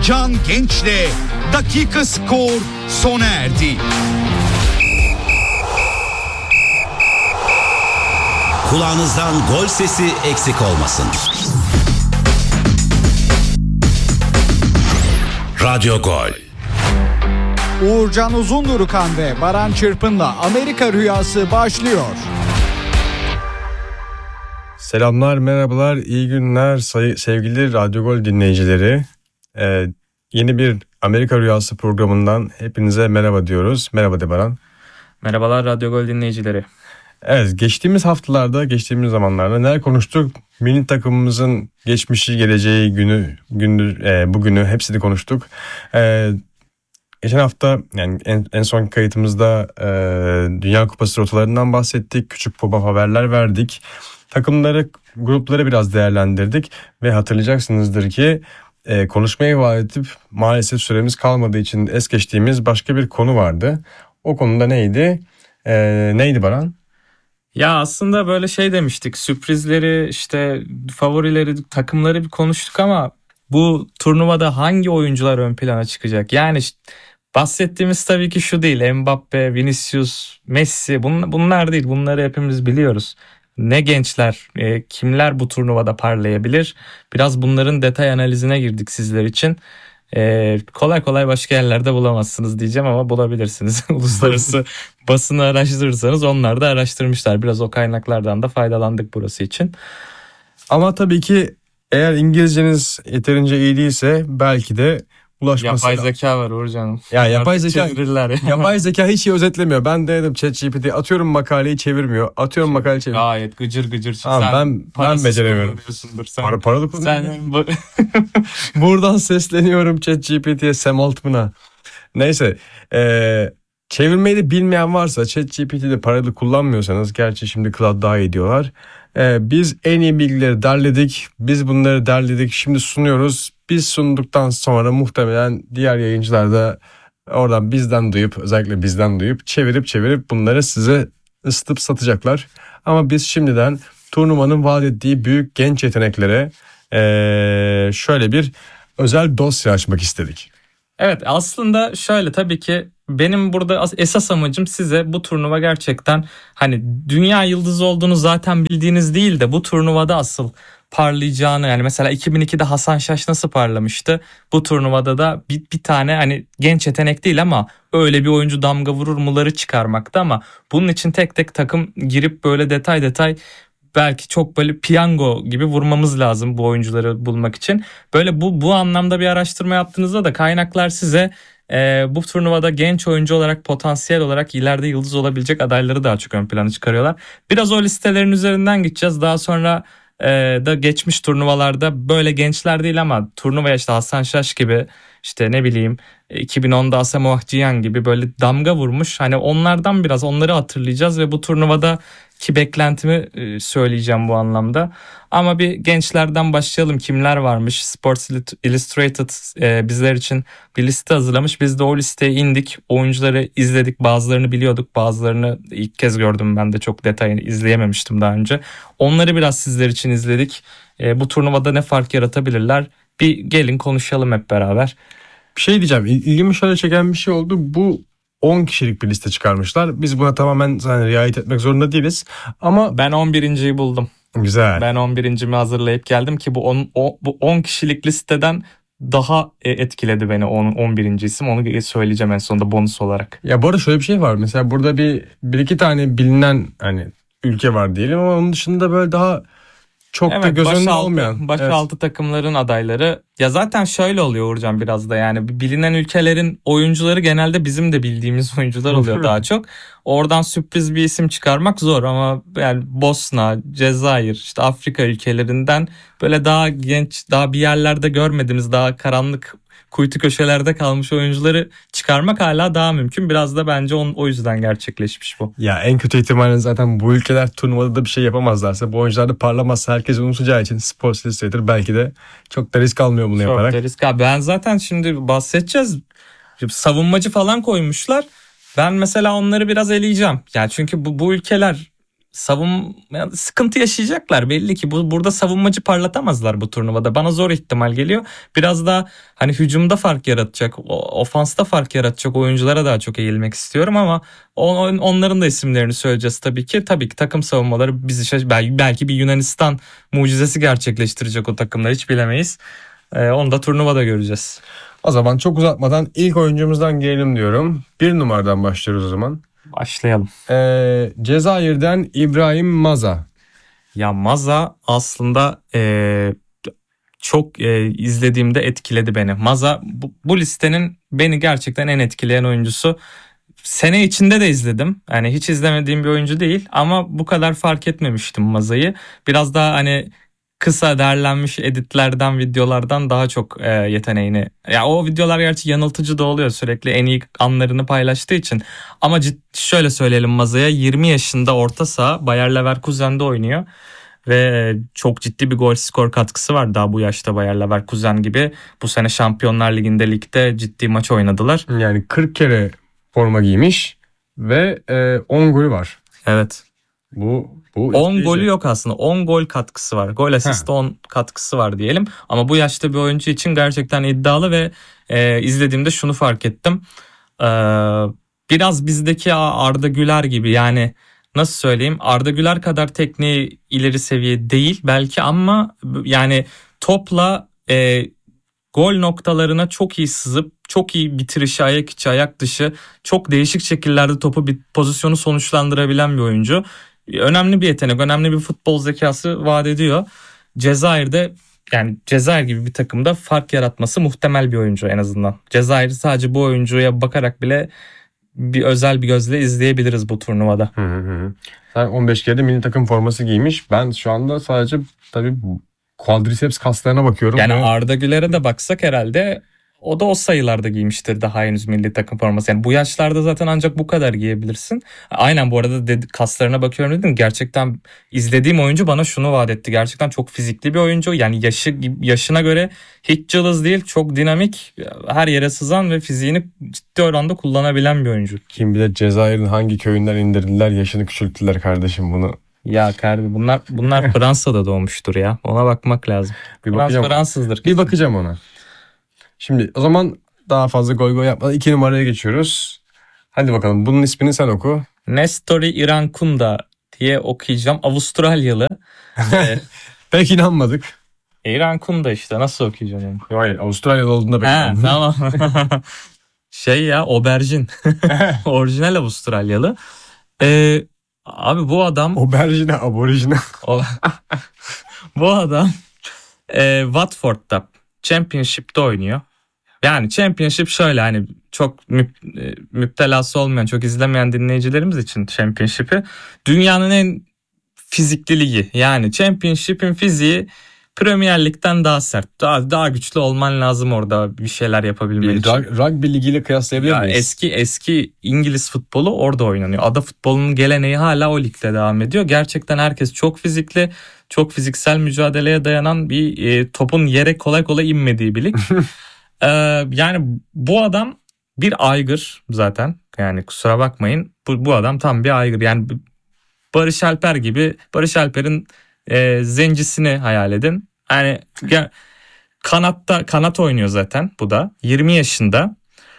Uğurcan Genç'le Dakika Skor sona erdi. Kulağınızdan gol sesi eksik olmasın. Radyo Gol. Uğurcan Uzundurukan ve Baran Çırpın'la Amerika Rüyası başlıyor. Selamlar, merhabalar, iyi günler sevgili Radyo Gol dinleyicileri. Yeni bir Amerika Rüyası programından hepinize merhaba diyoruz. Merhaba de Baran. Merhabalar Radyo Gol dinleyicileri. Evet, geçtiğimiz zamanlarda neler konuştuk? Milli takımımızın geçmişi, geleceği, bugünü hepsini konuştuk. Geçen hafta yani en son kayıtımızda Dünya Kupası rotalarından bahsettik. Küçük pop-up haberler verdik. Takımları, grupları biraz değerlendirdik ve hatırlayacaksınızdır ki konuşmayı vaat edip maalesef süremiz kalmadığı için es geçtiğimiz başka bir konu vardı. O konuda neydi? Neydi Baran? Ya aslında böyle şey demiştik, sürprizleri, işte favorileri, takımları bir konuştuk ama bu turnuvada hangi oyuncular ön plana çıkacak? Yani bahsettiğimiz tabii ki şu değil, Mbappe, Vinicius, Messi, bunlar değil, bunları hepimiz biliyoruz. Ne gençler, kimler bu turnuvada parlayabilir? Biraz bunların detay analizine girdik sizler için. Kolay kolay başka yerlerde bulamazsınız diyeceğim ama bulabilirsiniz. Uluslararası basını araştırırsanız onlar da araştırmışlar. Biraz o kaynaklardan da faydalandık burası için. Ama tabii ki eğer İngilizceniz yeterince iyi değilse belki de ulaşması... Yapay zeka var Uğurcan'ım. Ya yapay zeka hiç iyi özetlemiyor. Ben denedim ChatGPT, atıyorum makaleyi çevirmiyor. Atıyorum makaleyi çevirmiyor. Gayet gıcır gıcır. Tamam, ben beceremiyorum. Paralı kullanıyorum. Buradan sesleniyorum ChatGPT'ye, Sam Altman'a. Neyse, çevirmeyi de bilmeyen varsa, ChatGPT'de paralı kullanmıyorsanız, gerçi şimdi Cloud daha iyi diyorlar. Biz en iyi bilgileri derledik. Biz bunları derledik. Şimdi sunuyoruz. Biz sunduktan sonra muhtemelen diğer yayıncılar da oradan özellikle bizden duyup çevirip bunları size ısıtıp satacaklar. Ama biz şimdiden turnuvanın vaat ettiği büyük genç yeteneklere şöyle bir özel dosya açmak istedik. Evet, aslında şöyle, tabii ki benim burada esas amacım size bu turnuva gerçekten hani dünya yıldızı olduğunu zaten bildiğiniz değil de bu turnuvada asıl parlayacağını, yani mesela 2002'de Hasan Şaş nasıl parlamıştı, bu turnuvada da bir tane hani genç yetenek değil ama öyle bir oyuncu damga vurur muları çıkarmakta. Ama bunun için tek tek takım girip böyle detay belki çok böyle piyango gibi vurmamız lazım bu oyuncuları bulmak için. Böyle bu anlamda bir araştırma yaptığınızda da kaynaklar size bu turnuvada genç oyuncu olarak, potansiyel olarak ileride yıldız olabilecek adayları daha çok ön plana çıkarıyorlar. Biraz o listelerin üzerinden gideceğiz. Daha sonra da geçmiş turnuvalarda böyle gençler değil ama turnuvaya işte Hasan Şaş gibi, işte ne bileyim 2010'da Asamoah Gyan gibi böyle damga vurmuş. Hani onları hatırlayacağız ve bu turnuvada ki beklentimi söyleyeceğim bu anlamda. Ama bir gençlerden başlayalım. Kimler varmış? Sports Illustrated bizler için bir liste hazırlamış. Biz de o listeye indik. Oyuncuları izledik. Bazılarını biliyorduk. Bazılarını ilk kez gördüm. Ben de çok detayını izleyememiştim daha önce. Onları biraz sizler için izledik. Bu turnuvada ne fark yaratabilirler? Bir gelin konuşalım hep beraber. Bir şey diyeceğim. İlgimi şöyle çeken bir şey oldu. Bu 10 kişilik bir liste çıkarmışlar. Biz buna tamamen riayet etmek zorunda değiliz. Ama ben 11.'yi buldum. Güzel. Ben 11.'mi hazırlayıp geldim ki bu 10 kişilik listeden daha etkiledi beni 11. isim. Onu söyleyeceğim en sonunda bonus olarak. Ya bu arada şöyle bir şey var. Mesela burada bir iki tane bilinen hani ülke var diyelim ama onun dışında böyle daha çok da göz önünde olmayan. Başaltı takımların adayları. Ya zaten şöyle oluyor Uğurcan, biraz da yani bilinen ülkelerin oyuncuları genelde bizim de bildiğimiz oyuncular oluyor daha çok. Oradan sürpriz bir isim çıkarmak zor ama yani Bosna, Cezayir, işte Afrika ülkelerinden böyle daha genç, daha bir yerlerde görmediğimiz, daha karanlık kuytu köşelerde kalmış oyuncuları çıkarmak hala daha mümkün. Biraz da bence o yüzden gerçekleşmiş bu. Ya en kötü ihtimalle zaten bu ülkeler turnuvada da bir şey yapamazlarsa, bu oyuncular da parlamazsa herkes unutacağı için Sports Illustrated belki de çok da risk almıyor bunu yaparak. Çok da risk. Ben zaten şimdi bahsedeceğiz. Savunmacı falan koymuşlar. Ben mesela onları biraz eleyeceğim. Yani çünkü bu ülkeler yani sıkıntı yaşayacaklar belli ki. Burada savunmacı parlatamazlar bu turnuvada. Bana zor ihtimal geliyor. Biraz daha hani hücumda fark yaratacak, ofansta fark yaratacak oyunculara daha çok eğilmek istiyorum ama onların da isimlerini söyleyeceğiz tabii ki. Tabii ki takım savunmaları bizi belki bir Yunanistan mucizesi gerçekleştirecek o takımlar, hiç bilemeyiz. Onu da turnuvada göreceğiz. O zaman çok uzatmadan ilk oyuncumuzdan gelelim diyorum. 1 numaradan başlıyoruz o zaman. Başlayalım. Cezayir'den İbrahim Maza. Ya Maza aslında çok izlediğimde etkiledi beni. Maza bu listenin beni gerçekten en etkileyen oyuncusu. Sene içinde de izledim. Yani hiç izlemediğim bir oyuncu değil ama bu kadar fark etmemiştim Maza'yı. Biraz daha hani kısa derlenmiş editlerden, videolardan daha çok yeteneğini. Ya o videolar gerçi yanıltıcı da oluyor, sürekli en iyi anlarını paylaştığı için. Ama şöyle söyleyelim, Maza'ya 20 yaşında orta saha, Bayer Leverkusen'de oynuyor. Ve çok ciddi bir gol skor katkısı var daha bu yaşta. Bayer Leverkusen gibi bu sene Şampiyonlar Lig'de ciddi maç oynadılar. Yani 40 kere forma giymiş ve 10 golü var. Evet. Bu 10 golü yok aslında. 10 gol katkısı var. Gol asist 10 katkısı var diyelim. Ama bu yaşta bir oyuncu için gerçekten iddialı ve izlediğimde şunu fark ettim. Biraz bizdeki Arda Güler gibi, yani nasıl söyleyeyim, Arda Güler kadar tekniği ileri seviye değil belki ama yani topla gol noktalarına çok iyi sızıp çok iyi bitirişi, ayak içi ayak dışı, çok değişik şekillerde topu bir pozisyonu sonuçlandırabilen bir oyuncu. Önemli bir yetenek, önemli bir futbol zekası vaat ediyor. Cezayir'de, yani Cezayir gibi bir takımda fark yaratması muhtemel bir oyuncu en azından. Cezayir'i sadece bu oyuncuya bakarak bile bir özel bir gözle izleyebiliriz bu turnuvada. Sen 15 kere de milli takım forması giymiş. Ben şu anda sadece tabii quadriceps kaslarına bakıyorum. Yani Arda Güler'e de baksak herhalde o da o sayılarda giymiştir daha henüz milli takım forması. Yani bu yaşlarda zaten ancak bu kadar giyebilirsin. Aynen, bu arada kaslarına bakıyorum dedim. Gerçekten izlediğim oyuncu bana şunu vaat etti. Gerçekten çok fizikli bir oyuncu. Yani yaşına göre hiç cılız değil. Çok dinamik, her yere sızan ve fiziğini ciddi oranda kullanabilen bir oyuncu. Kim bilir Cezayir'in hangi köyünden indirdiler, yaşını küçülttüler kardeşim bunu. Ya kardeşim, bunlar Fransa'da doğmuştur ya. Ona bakmak lazım. Fransızdır. Bir bakacağım ona. Şimdi o zaman daha fazla goy yapmadan 2 numaraya geçiyoruz. Hadi bakalım, bunun ismini sen oku. Nestori Irankunda diye okuyacağım. Avustralyalı. Pek inanmadık. Irankunda işte, nasıl okuyacağım onu? Hayır, Avustralyalı olduğunda pek inanmadık. Tamam. Oberjin. Orijinal Avustralyalı. Abi bu adam... Oberjine, aborijine. Bu adam Watford'da Championship'te oynuyor. Yani Championship şöyle, hani çok müptelası olmayan, çok izlemeyen dinleyicilerimiz için Championship'i dünyanın en fizikli ligi. Yani Championship'in fiziği Premier Lig'den daha sert. Daha güçlü olman lazım orada bir şeyler yapabilmen için. Rugby ligiyle kıyaslayabilir miyiz? Eski İngiliz futbolu orada oynanıyor. Ada futbolunun geleneği hala o ligde devam ediyor. Gerçekten herkes çok fizikli, çok fiziksel mücadeleye dayanan bir topun yere kolay kolay inmediği bir lig. Yani bu adam bir aygır zaten. Yani kusura bakmayın. Bu adam tam bir aygır. Yani Barış Alper gibi, Barış Alper'in zencisini hayal edin. Yani kanat oynuyor zaten bu da. 20 yaşında.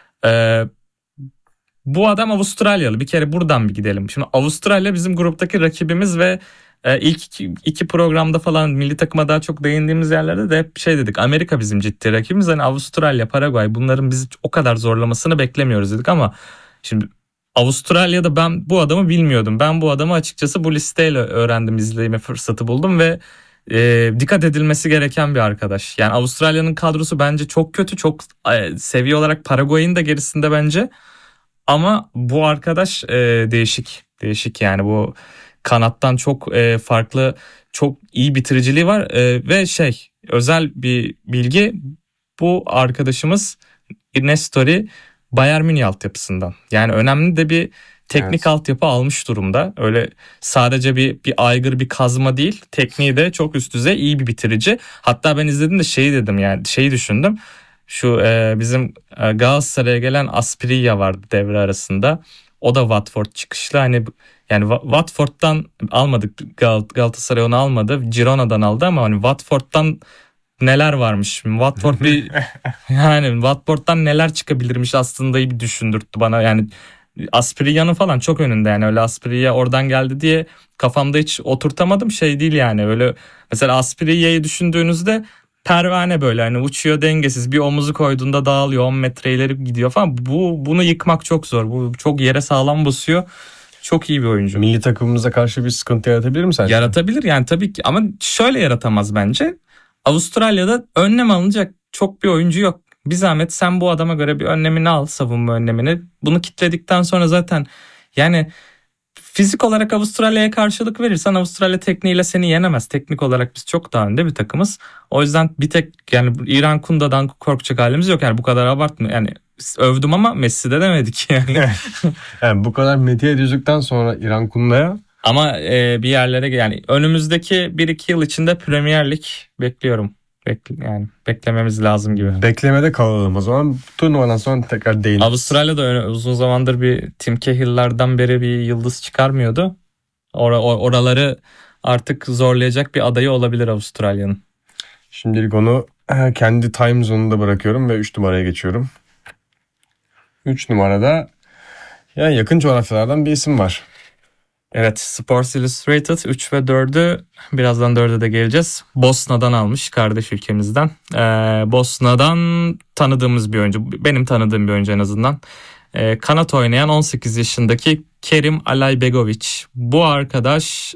Bu adam Avustralyalı. Bir kere buradan bir gidelim. Şimdi Avustralya bizim gruptaki rakibimiz ve ilk iki programda falan milli takıma daha çok değindiğimiz yerlerde de hep dedik. Amerika bizim ciddi rakibimiz. Hani Avustralya, Paraguay, bunların bizi o kadar zorlamasını beklemiyoruz dedik ama şimdi Avustralya'da ben bu adamı bilmiyordum. Ben bu adamı açıkçası bu listeyle öğrendim, izleme fırsatı buldum ve dikkat edilmesi gereken bir arkadaş. Yani Avustralya'nın kadrosu bence çok kötü. Çok seviye olarak Paraguay'ın da gerisinde bence. Ama bu arkadaş değişik. Değişik yani, bu kanattan çok farklı, çok iyi bitiriciliği var. Ve özel bir bilgi, bu arkadaşımız Nestori Bayern Münih altyapısından. Yani önemli de bir teknik altyapı almış durumda. Öyle sadece bir aygır, bir kazma değil. Tekniği de çok üst düzey, iyi bir bitirici. Hatta ben izlediğimde dedim, yani düşündüm. Şu bizim Galatasaray'a gelen Asprilla vardı devre arasında. O da Watford çıkışlı. Hani yani Watford'dan almadık, Galatasaray onu almadı. Girona'dan aldı ama hani Watford'dan neler varmış. Watford bir yani Watford'dan neler çıkabilirmiş aslında bir düşündürttü bana. Yani Asprilla'nın falan çok önünde, yani öyle Asprilla oradan geldi diye kafamda hiç oturtamadım, şey değil yani. Öyle mesela Asprilla'yı düşündüğünüzde pervane böyle hani uçuyor, dengesiz, bir omuzu koyduğunda dağılıyor, 10 metre ileri gidiyor falan. Bunu yıkmak çok zor. Bu çok yere sağlam basıyor. Çok iyi bir oyuncu. Milli takımımıza karşı bir sıkıntı yaratabilir mi sence? Yaratabilir yani tabii ki, ama şöyle yaratamaz bence. Avustralya'da önlem alınacak çok bir oyuncu yok. Bir zahmet sen bu adama göre bir önlemini al, savunma önlemini. Bunu kitledikten sonra zaten yani fizik olarak Avustralya'ya karşılık verirsen Avustralya tekniğiyle seni yenemez. Teknik olarak biz çok daha önde bir takımız. O yüzden bir tek yani İran Kunda'dan korkacak halimiz yok. Yani bu kadar abartma. Yani övdüm ama Messi'de demedik yani. Yani bu kadar medya edildikten sonra İran Kunda'ya. Ama bir yerlere yani önümüzdeki 1-2 yıl içinde Premier Lig bekliyorum. Yani beklememiz lazım gibi. Beklemede kalalım o zaman. Turnuvadan sonra tekrar değinelim. Avustralya'da uzun zamandır bir Tim Cahill'lardan beri bir yıldız çıkarmıyordu. Oraları artık zorlayacak bir adayı olabilir Avustralya'nın. Şimdilik onu kendi time zone'unda bırakıyorum ve 3 numaraya geçiyorum. 3 numarada yani yakın coğrafyalardan bir isim var. Evet, Sports Illustrated 3 ve 4'ü, birazdan 4'e de geleceğiz. Bosna'dan almış, kardeş ülkemizden. Bosna'dan tanıdığımız bir oyuncu. Benim tanıdığım bir oyuncu en azından. Kanat oynayan 18 yaşındaki Kerim Alaybegovic. Bu arkadaş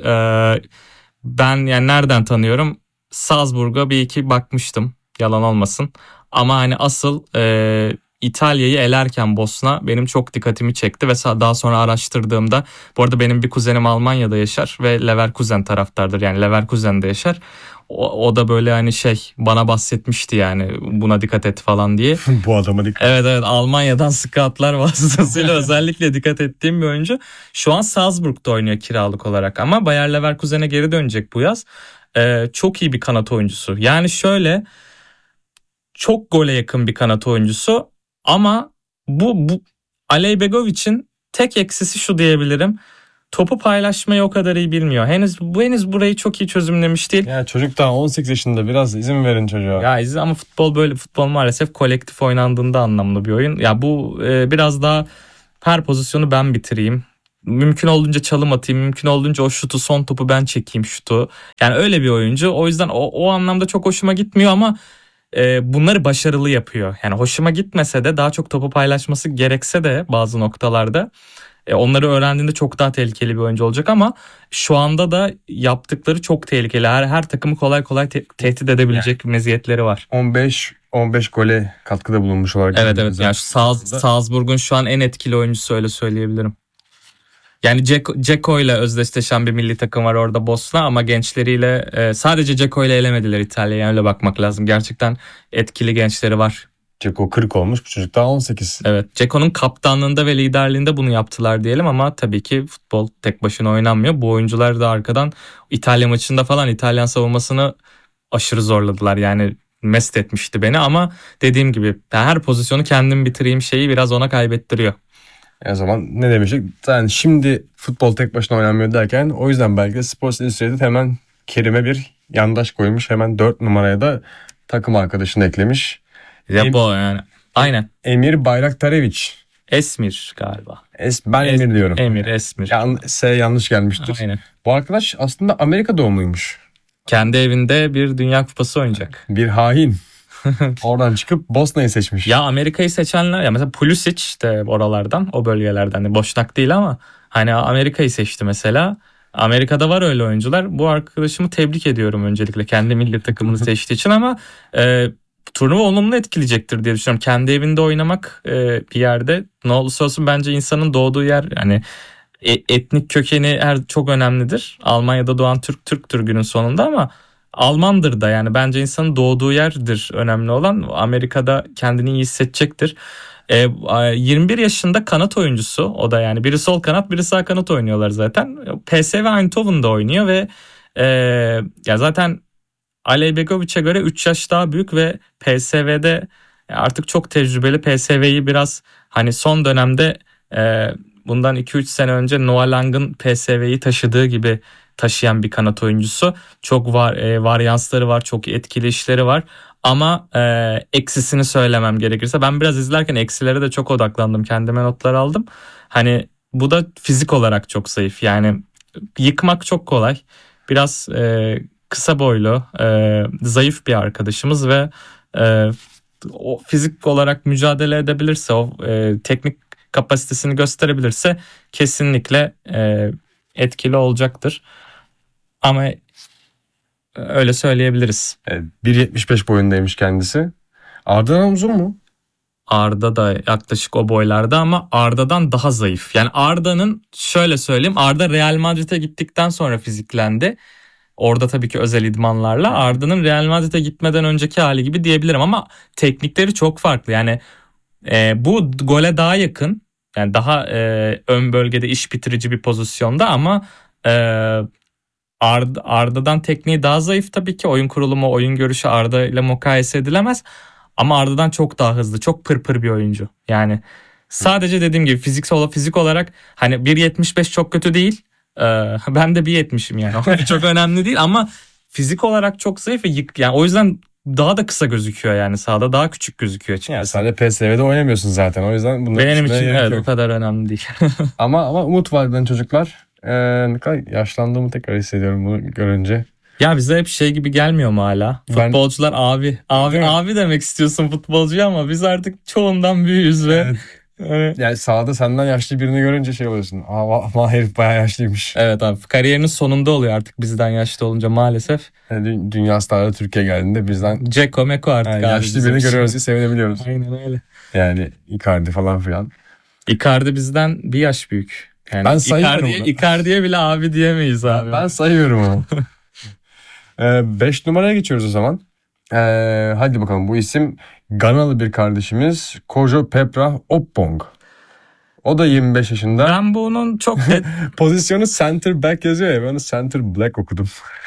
ben yani nereden tanıyorum? Salzburg'a bir iki bakmıştım, yalan olmasın. Ama hani asıl İtalya'yı elerken Bosna benim çok dikkatimi çekti ve daha sonra araştırdığımda, bu arada benim bir kuzenim Almanya'da yaşar ve Leverkusen taraftardır, yani Leverkusen'de yaşar. O da böyle hani bana bahsetmişti yani, buna dikkat et falan diye. Bu adama dikkat. Evet, Almanya'dan scoutlar vasıtasıyla özellikle dikkat ettiğim bir oyuncu. Şu an Salzburg'da oynuyor kiralık olarak ama Bayer Leverkusen'e geri dönecek bu yaz. Çok iyi bir kanat oyuncusu. Yani şöyle, çok gole yakın bir kanat oyuncusu ama bu Aleybegovic'in tek eksisi şu diyebilirim. Topu paylaşmayı o kadar iyi bilmiyor. Henüz burayı çok iyi çözümlemiş değil. Ya çocuk daha 18 yaşında, biraz izin verin çocuğa. Ya ama futbol maalesef kolektif oynandığında anlamlı bir oyun. Ya bu biraz daha her pozisyonu ben bitireyim. Mümkün olduğunca çalım atayım. Mümkün olduğunca o şutu, son topu ben çekeyim şutu. Yani öyle bir oyuncu. O yüzden o anlamda çok hoşuma gitmiyor ama bunları başarılı yapıyor. Yani hoşuma gitmese de, daha çok topu paylaşması gerekse de bazı noktalarda onları öğrendiğinde çok daha tehlikeli bir oyuncu olacak ama şu anda da yaptıkları çok tehlikeli. Her takımı kolay kolay tehdit edebilecek meziyetleri var. 15 gole katkıda bulunmuş olarak. Evet. Yani Salzburg'un şu an en etkili oyuncusu, öyle söyleyebilirim. Yani Dzeko ile özdeşleşen bir milli takım var orada Bosna ama gençleriyle sadece Dzeko ile elemediler İtalya'ya. Yani öyle bakmak lazım. Gerçekten etkili gençleri var. Dzeko 40 olmuş, bu çocuk daha 18. Evet, Dzeko'nun kaptanlığında ve liderliğinde bunu yaptılar diyelim ama tabii ki futbol tek başına oynanmıyor. Bu oyuncular da arkadan İtalya maçında falan İtalyan savunmasını aşırı zorladılar. Yani mest etmişti beni ama dediğim gibi her pozisyonu kendim bitireyim şeyi biraz ona kaybettiriyor. O zaman ne demiştik? Yani şimdi futbol tek başına oynanmıyor derken, o yüzden belki de Sports Illustrated hemen Kerim'e bir yandaş koymuş. Hemen 4 numaraya da takım arkadaşını eklemiş. Ya bu yani. Aynen. Emir Bayraktarevic. Esmir galiba. Ben Emir diyorum. Esmir. S yanlış gelmiştir. Aynen. Bu arkadaş aslında Amerika doğumluymuş. Kendi evinde bir Dünya Kupası oynayacak. Bir hain. Oradan çıkıp Bosna'yı seçmiş. Ya Amerika'yı seçenler, ya mesela Pulisic de oralardan, o bölgelerden, de Boşnak değil ama hani Amerika'yı seçti mesela. Amerika'da var öyle oyuncular. Bu arkadaşımı tebrik ediyorum öncelikle kendi milli takımını seçtiği için ama turnuva olumlu etkileyecektir diye düşünüyorum. Kendi evinde oynamak bir yerde, ne olursa olsun bence insanın doğduğu yer, yani etnik kökeni çok önemlidir. Almanya'da doğan Türktür günün sonunda ama Almandır da, yani bence insanın doğduğu yerdir önemli olan. Amerika'da kendini iyi hissedecektir. 21 yaşında kanat oyuncusu o da, yani biri sol kanat biri sağ kanat oynuyorlar zaten. PSV Eindhoven'da oynuyor ve ya zaten Aleybegovic'e göre 3 yaş daha büyük ve PSV'de artık çok tecrübeli. PSV'yi biraz hani son dönemde bundan 2-3 sene önce Noah Lang'ın PSV'yi taşıdığı gibi taşıyan bir kanat oyuncusu. Çok varyansları var, çok etkili işleri var. Ama eksisini söylemem gerekirse, ben biraz izlerken eksilere de çok odaklandım. Kendime notlar aldım. Hani bu da fizik olarak çok zayıf. Yani yıkmak çok kolay. Biraz kısa boylu, zayıf bir arkadaşımız ve o fizik olarak mücadele edebilirse, o teknik kapasitesini gösterebilirse kesinlikle etkili olacaktır. Ama öyle söyleyebiliriz. 1.75 boyundaymış kendisi. Arda'dan uzun mu? Arda da yaklaşık o boylarda ama Arda'dan daha zayıf. Yani Arda'nın, şöyle söyleyeyim, Arda Real Madrid'e gittikten sonra fiziklendi. Orada tabii ki özel idmanlarla. Arda'nın Real Madrid'e gitmeden önceki hali gibi diyebilirim ama teknikleri çok farklı. Yani bu gole daha yakın. Yani daha ön bölgede iş bitirici bir pozisyonda ama Arda'dan tekniği daha zayıf tabii ki. Oyun kurulumu, oyun görüşü Arda ile mukayese edilemez. Ama Arda'dan çok daha hızlı, çok pırpır bir oyuncu. Yani sadece dediğim gibi fizik olarak hani 1.75 çok kötü değil. Ben de 1.70'im yani. Çok önemli değil ama fizik olarak çok zayıf ve yani o yüzden daha da kısa gözüküyor yani, sahada daha küçük gözüküyor açıkçası. Yani sadece PSV'de oynamıyorsun zaten. O yüzden benim için evet, o kadar önemli değil. ama umut vadeden çocuklar. Ne kadar yaşlandığımı tekrar hissediyorum bunu görünce. Ya bize hep şey gibi gelmiyor mu hala? Futbolcular abi demek istiyorsun futbolcuya ama biz artık çoğundan büyüğüz ve evet. Yani sahada senden yaşlı birini görünce şey oluyorsun. Ama herif bayağı yaşlıymış. Evet abi, kariyerinin sonunda oluyor artık bizden yaşlı olunca maalesef. Yani dünya starları Türkiye geldiğinde bizden Ceko Meko artık yani yaşlı birini görüyoruz diye sevinebiliyoruz. Aynen öyle. Yani Icardi falan filan. Icardi bizden bir yaş büyük. Yani ben sayıyorum Icardi'ye bile abi diyemeyiz abi. Ben sayıyorum onu. 5 numaraya geçiyoruz o zaman. Hadi bakalım, bu isim Ganalı bir kardeşimiz Kojo Peprah Oppong. O da 25 yaşında. Ben bunun çok pozisyonu center back yazıyor ya, ben onu center black okudum.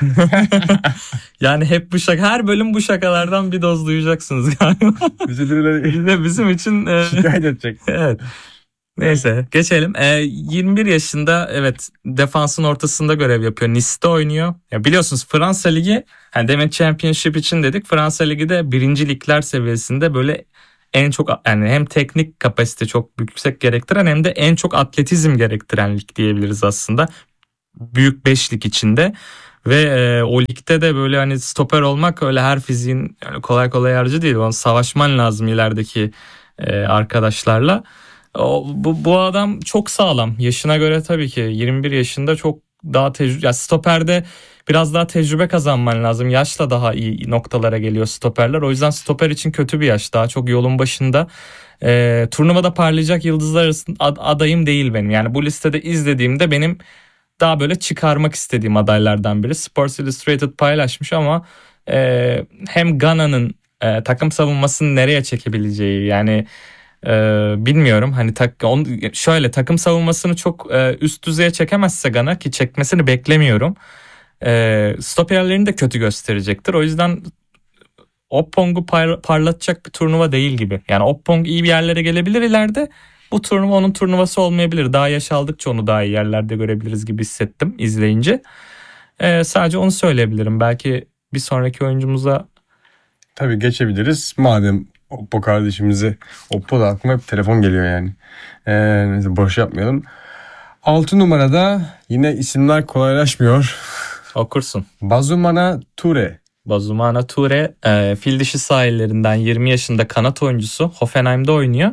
Yani hep bu her bölüm bu şakalardan bir doz duyacaksınız galiba. Bizim için şikayet edecek. Evet. Neyse geçelim. 21 yaşında, evet, defansın ortasında görev yapıyor. Nice'de oynuyor. Ya biliyorsunuz Fransa Ligi, hani demek Championship için dedik. Fransa Ligi de birinci ligler seviyesinde böyle en çok, yani hem teknik kapasite çok yüksek gerektiren hem de en çok atletizm gerektiren lig diyebiliriz aslında. Büyük 5 lig içinde. Ve o ligde de böyle hani stoper olmak öyle her fiziğin yani kolay kolay harcı değil. Onu savaşman lazım ilerideki arkadaşlarla. Bu adam çok sağlam. Yaşına göre tabii ki 21 yaşında çok daha tecrübe. Stoperde biraz daha tecrübe kazanman lazım. Yaşla daha iyi noktalara geliyor stoperler. O yüzden stoper için kötü bir yaş. Daha çok yolun başında. Turnuvada parlayacak yıldızlar arasında adayım değil benim. Yani bu listede izlediğimde benim daha böyle çıkarmak istediğim adaylardan biri. Sports Illustrated paylaşmış ama hem Gana'nın takım savunmasını nereye çekebileceği, yani bilmiyorum, hani şöyle takım savunmasını çok üst düzeye çekemezse Gana, ki çekmesini beklemiyorum, stoperlerini de kötü gösterecektir. O yüzden Oppong'u parlatacak bir turnuva değil gibi. Yani Oppong iyi bir yerlere gelebilir ileride. Bu turnuva onun turnuvası olmayabilir. Daha yaş aldıkça onu daha iyi yerlerde görebiliriz gibi hissettim izleyince. Sadece onu söyleyebilirim. Belki bir sonraki oyuncumuza tabii geçebiliriz. Madem Oppo kardeşimizi, Oppo da aklıma hep telefon geliyor yani. Neyse, boş yapmayalım. 6 numarada yine isimler kolaylaşmıyor. Okursun. Bazumana Toure. Bazumana Toure fil dişi sahillerinden 20 yaşında kanat oyuncusu. Hoffenheim'de oynuyor.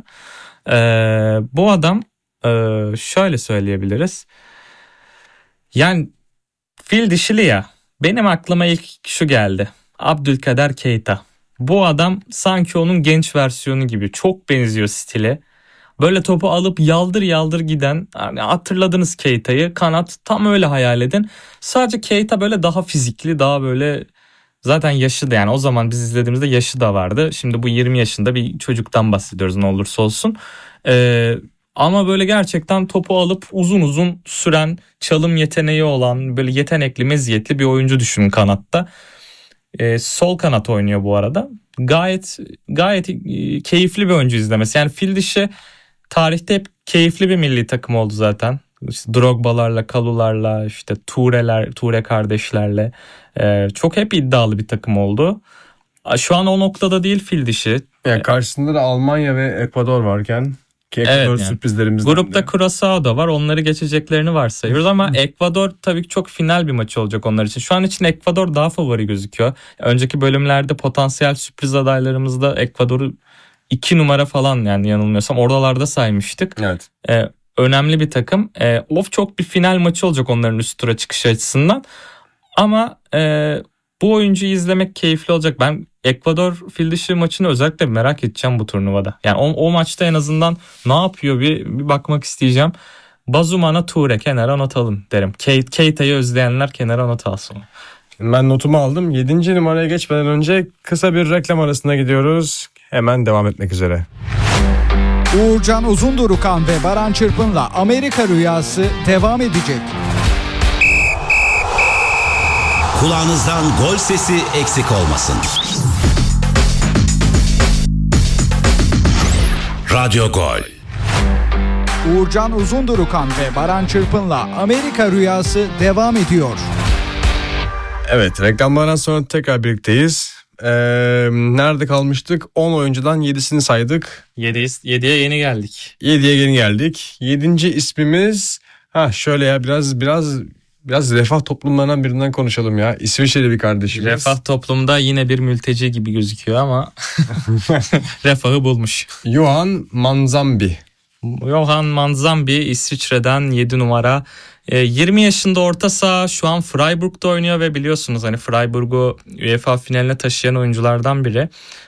Bu adam şöyle söyleyebiliriz. Yani fil dişili ya. Benim aklıma ilk şu geldi. Abdülkader Keita. Bu adam sanki onun genç versiyonu gibi. Çok benziyor stile. Böyle topu alıp yaldır yaldır giden, yani hatırladınız Keita'yı, kanat, tam öyle hayal edin. Sadece Keita böyle daha fizikli, daha böyle, zaten yaşı da, yani o zaman biz izlediğimizde yaşı da vardı. Şimdi bu 20 yaşında bir çocuktan bahsediyoruz ne olursa olsun. Ama böyle gerçekten topu alıp uzun uzun süren, çalım yeteneği olan, böyle yetenekli, meziyetli bir oyuncu düşünün kanatta. Sol kanat oynuyor bu arada. Gayet keyifli bir oyuncu izlemesi. Yani fil dişi tarihte hep keyifli bir milli takım oldu zaten. İşte Drogba'larla, Kalu'larla, işte Ture kardeşlerle çok hep iddialı bir takım oldu. Şu an o noktada değil fil dişi. Yani karşısında da Almanya ve Ekvador varken ki Ekvador Evet, yani sürprizlerimizden grupta de. Curaçao da var. Onları geçeceklerini varsayıyoruz ama Ekvador tabii ki çok final bir maç olacak onlar için. Şu an için Ekvador daha favori gözüküyor. Önceki bölümlerde potansiyel sürpriz adaylarımızda Ekvador'u 2 numara falan, yani yanılmıyorsam oralarda saymıştık. Evet. Önemli bir takım. Çok bir final maçı olacak onların üst tura çıkış açısından. Ama bu oyuncuyu izlemek keyifli olacak. Ben Ekvador fil dişi maçını özellikle merak edeceğim bu turnuvada. Yani o maçta en azından ne yapıyor bir bakmak isteyeceğim. Bazumana Ture kenara not alın derim. Keita'yı özleyenler kenara not alsın. Ben notumu aldım. 7. numaraya geçmeden önce kısa bir reklam arasına gidiyoruz. Hemen devam etmek üzere. Uğurcan Uzundurukan ve Baran Çırpın'la Amerika Rüyası devam edecek. Kulağınızdan gol sesi eksik olmasın. Radyo Gol. Uğurcan Uzundurukan ve Baran Çırpın'la Amerika Rüyası devam ediyor. Evet, reklamlardan sonra tekrar birlikteyiz. Nerede kalmıştık? 10 oyuncudan 7'sini saydık. 7'ye yeni geldik. 7'ye yeni geldik. 7. ismimiz şöyle ya biraz refah toplumlarından birinden konuşalım ya. İsviçreli bir kardeşimiz. Refah toplumda yine bir mülteci gibi gözüküyor ama refahı bulmuş. Johan Manzambi. Johan Manzambi İsviçre'den 7 numara. 20 yaşında orta saha, şu an Freiburg'da oynuyor ve biliyorsunuz hani Freiburg'u UEFA finaline taşıyan oyunculardan biri.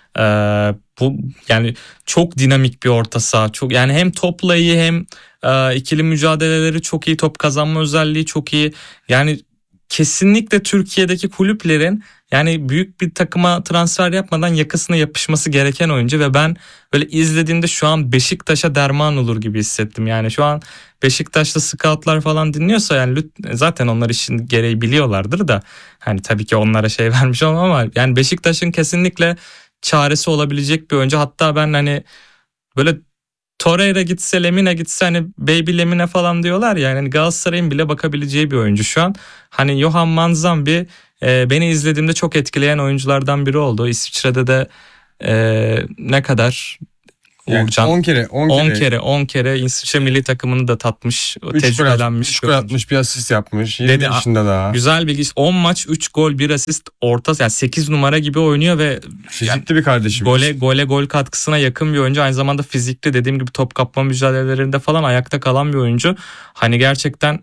Bu yani çok dinamik bir orta saha. Çok, yani hem topla iyi hem ikili mücadeleleri çok iyi, top kazanma özelliği çok iyi. Yani kesinlikle Türkiye'deki kulüplerin yani büyük bir takıma transfer yapmadan yakasına yapışması gereken oyuncu ve ben böyle izlediğimde şu an Beşiktaş'a derman olur gibi hissettim. Yani şu an Beşiktaş'ta scoutlar falan dinliyorsa yani zaten onlar işin gereği biliyorlardır da hani tabii ki onlara şey vermiş olmam ama yani Beşiktaş'ın kesinlikle çaresi olabilecek bir oyuncu. Hatta ben hani böyle Torreira gitse, Lemina gitse, hani Baby Lemina falan diyorlar ya, yani Galatasaray'ın bile bakabileceği bir oyuncu şu an. Hani Johan Manzambi beni izlediğimde çok etkileyen oyunculardan biri oldu. İsviçre'de de ne kadar yani 10 kere İsviçre milli takımını da tatmış, tecrübelenmiş. 3 gol atmış, bir asist yapmış. 20 yaşında daha. Güzel bilgi. 10 maç 3 gol 1 asist, orta yani 8 numara gibi oynuyor ve fizikli bir kardeşimiz. Gol katkısına yakın bir oyuncu. Aynı zamanda fizikli, dediğim gibi top kapma mücadelelerinde falan ayakta kalan bir oyuncu. Hani gerçekten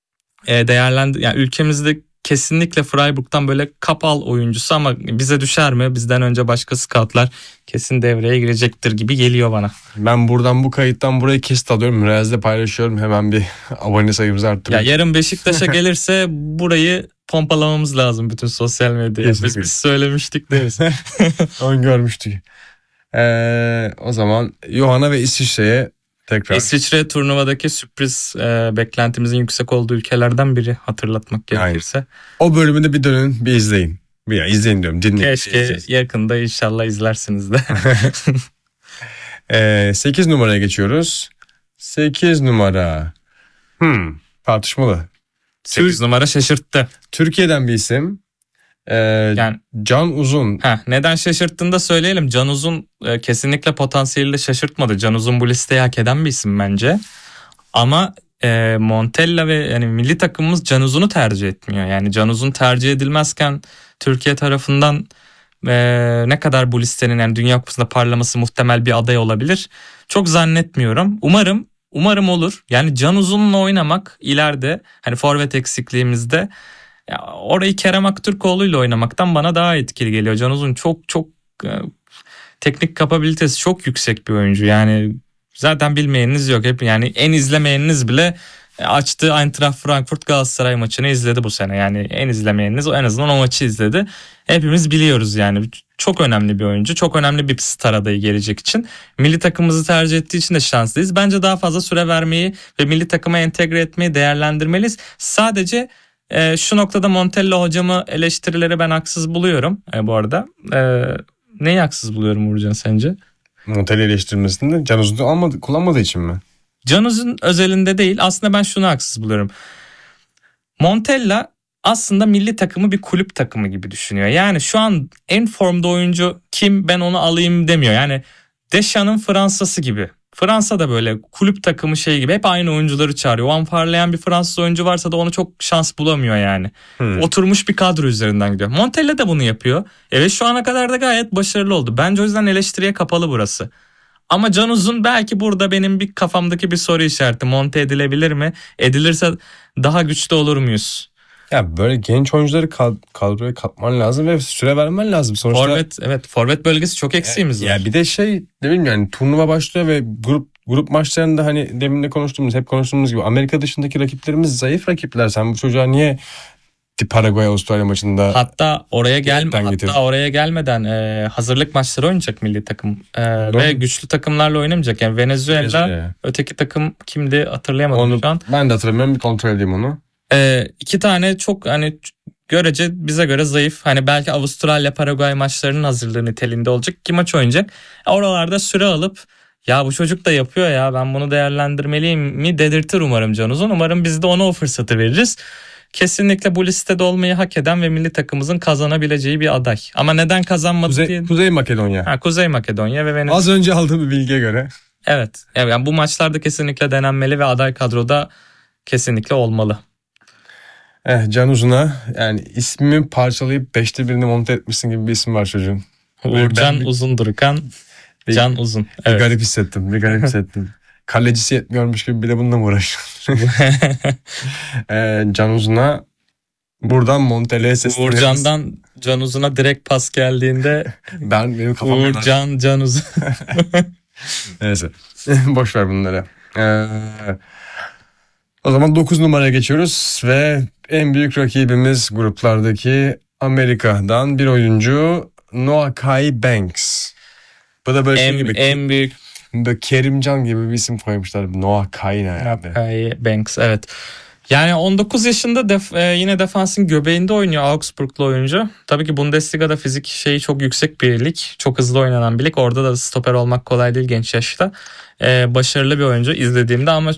yani ülkemizde kesinlikle Freiburg'dan böyle kapal oyuncusu ama bize düşer mi? Bizden önce başka scoutlar kesin devreye girecektir gibi geliyor bana. Ben buradan bu kayıttan burayı kesit alıyorum. Reels'de paylaşıyorum. Hemen bir abone sayımızı arttırıyorum. Ya yarın Beşiktaş'a gelirse burayı pompalamamız lazım bütün sosyal medyaya. Biz söylemiştik deriz. Onu görmüştük. O zaman Johan'a ve İsviçre'ye tekrar. İsviçre turnuvadaki sürpriz beklentimizin yüksek olduğu ülkelerden biri, hatırlatmak gerekirse. Aynen. O bölümü de bir dönün, bir izleyin. İzleyin diyorum, dinleyin. Keşke yakında inşallah izlersiniz de. 8 numaraya geçiyoruz. 8 numara. Tartışmalı. 8 numara şaşırttı. Türkiye'den bir isim. Yani Can Uzun. Neden şaşırttığını da söyleyelim. Can Uzun kesinlikle potansiyeliyle şaşırtmadı. Can Uzun bu listeyi hak eden bir isim bence. Ama Montella ve yani milli takımımız Can Uzun'u tercih etmiyor. Yani Can Uzun tercih edilmezken Türkiye tarafından ne kadar bu listenin yani Dünya Kupası'nda parlaması muhtemel bir aday olabilir. Çok zannetmiyorum. Umarım olur. Yani Can Uzun'la oynamak ileride hani forvet eksikliğimizde, ya orayı Kerem Aktürkoğlu ile oynamaktan bana daha etkili geliyor. Can Uzun çok teknik kapabilitesi çok yüksek bir oyuncu. Yani zaten bilmeyeniniz yok. Hep yani en izlemeyeniniz bile açtı Eintracht Frankfurt Galatasaray maçını izledi bu sene. Yani en izlemeyeniniz en azından o maçı izledi. Hepimiz biliyoruz yani. Çok önemli bir oyuncu. Çok önemli bir star adayı gelecek için. Milli takımımızı tercih ettiği için de şanslıyız. Bence daha fazla süre vermeyi ve milli takıma entegre etmeyi değerlendirmeliyiz. Sadece şu noktada Montella hocamı eleştirileri ben haksız buluyorum bu arada. Neyi haksız buluyorum Uğurcan sence? Montella eleştirmesinde Can Uzun'u kullanmadığı için mi? Can Uzun özelinde değil. Aslında ben şunu haksız buluyorum. Montella aslında milli takımı bir kulüp takımı gibi düşünüyor. Yani şu an en formda oyuncu kim, ben onu alayım demiyor. Yani Deschamps' Fransa'sı gibi. Fransa da böyle kulüp takımı şey gibi hep aynı oyuncuları çağırıyor. O an parlayan bir Fransız oyuncu varsa da onu çok şans bulamıyor yani. Oturmuş bir kadro üzerinden gidiyor. Montella da bunu yapıyor. Evet, şu ana kadar da gayet başarılı oldu. Bence o yüzden eleştiriye kapalı burası. Ama Can Uzun belki burada benim bir kafamdaki bir soru işareti. Monte edilebilir mi? Edilirse daha güçlü olur muyuz? Ya böyle genç oyuncuları kadroya katman lazım ve süre vermen lazım. Sonuçta Forvet bölgesi çok eksiğimiz var. Ya bir de ne bileyim yani turnuva başlıyor ve grup maçlarında hani demin de hep konuştuğumuz gibi Amerika dışındaki rakiplerimiz zayıf rakipler. Sen bu çocuğa niye Paraguay Avustralya maçında hatta oraya gelmeden hazırlık maçları oynayacak milli takım ve güçlü takımlarla oynamayacak. Yani Venezuela. Öteki takım kimdi hatırlayamadım şu an. Ben de hatırlamıyorum, bir kontrol edeyim onu. 2 tane çok hani görece bize göre zayıf. Hani belki Avustralya Paraguay maçlarının hazırlığı niteliğinde olacak. 2 maç oynayacak. Oralarda süre alıp ya bu çocuk da yapıyor ya, ben bunu değerlendirmeliyim mi dedirtir umarım Can Uzun. Umarım biz de ona o fırsatı veririz. Kesinlikle bu listede olmayı hak eden ve milli takımımızın kazanabileceği bir aday. Ama neden kazanmadı diye. Kuzey Makedonya. Kuzey Makedonya ve Venezuela. Az önce aldığım bir bilgiye göre. Evet. Yani bu maçlarda kesinlikle denenmeli ve aday kadroda kesinlikle olmalı. Can Uzun'a yani ismimi parçalayıp 5'te 1'ini monte etmişsin gibi bir isim var çocuğun. Uğurcan Uzundurukan, Can Uzun. Evet. Bir garip hissettim. Kalecisi yetmiyormuş gibi bir de bununla mı uğraşıyor? Can Uzun'a buradan Montella'ya sesleniyoruz. Uğurcan'dan Can Uzun'a direkt pas geldiğinde benim kafam Can Uzun. Neyse. Boş ver bunları. O zaman 9 numaraya geçiyoruz ve en büyük rakibimiz gruplardaki Amerika'dan bir oyuncu, Noah Kai Banks. Bu da böyle en büyük böyle Kerimcan gibi bir isim koymuşlar. Noah Kai ne ya? Kai Banks, evet. Yani 19 yaşında yine defansın göbeğinde oynuyor Augsburglu oyuncu. Tabii ki Bundesliga'da fizik şeyi çok yüksek bir lig. Çok hızlı oynanan bir lig. Orada da stoper olmak kolay değil genç yaşta. Başarılı bir oyuncu izlediğimde ama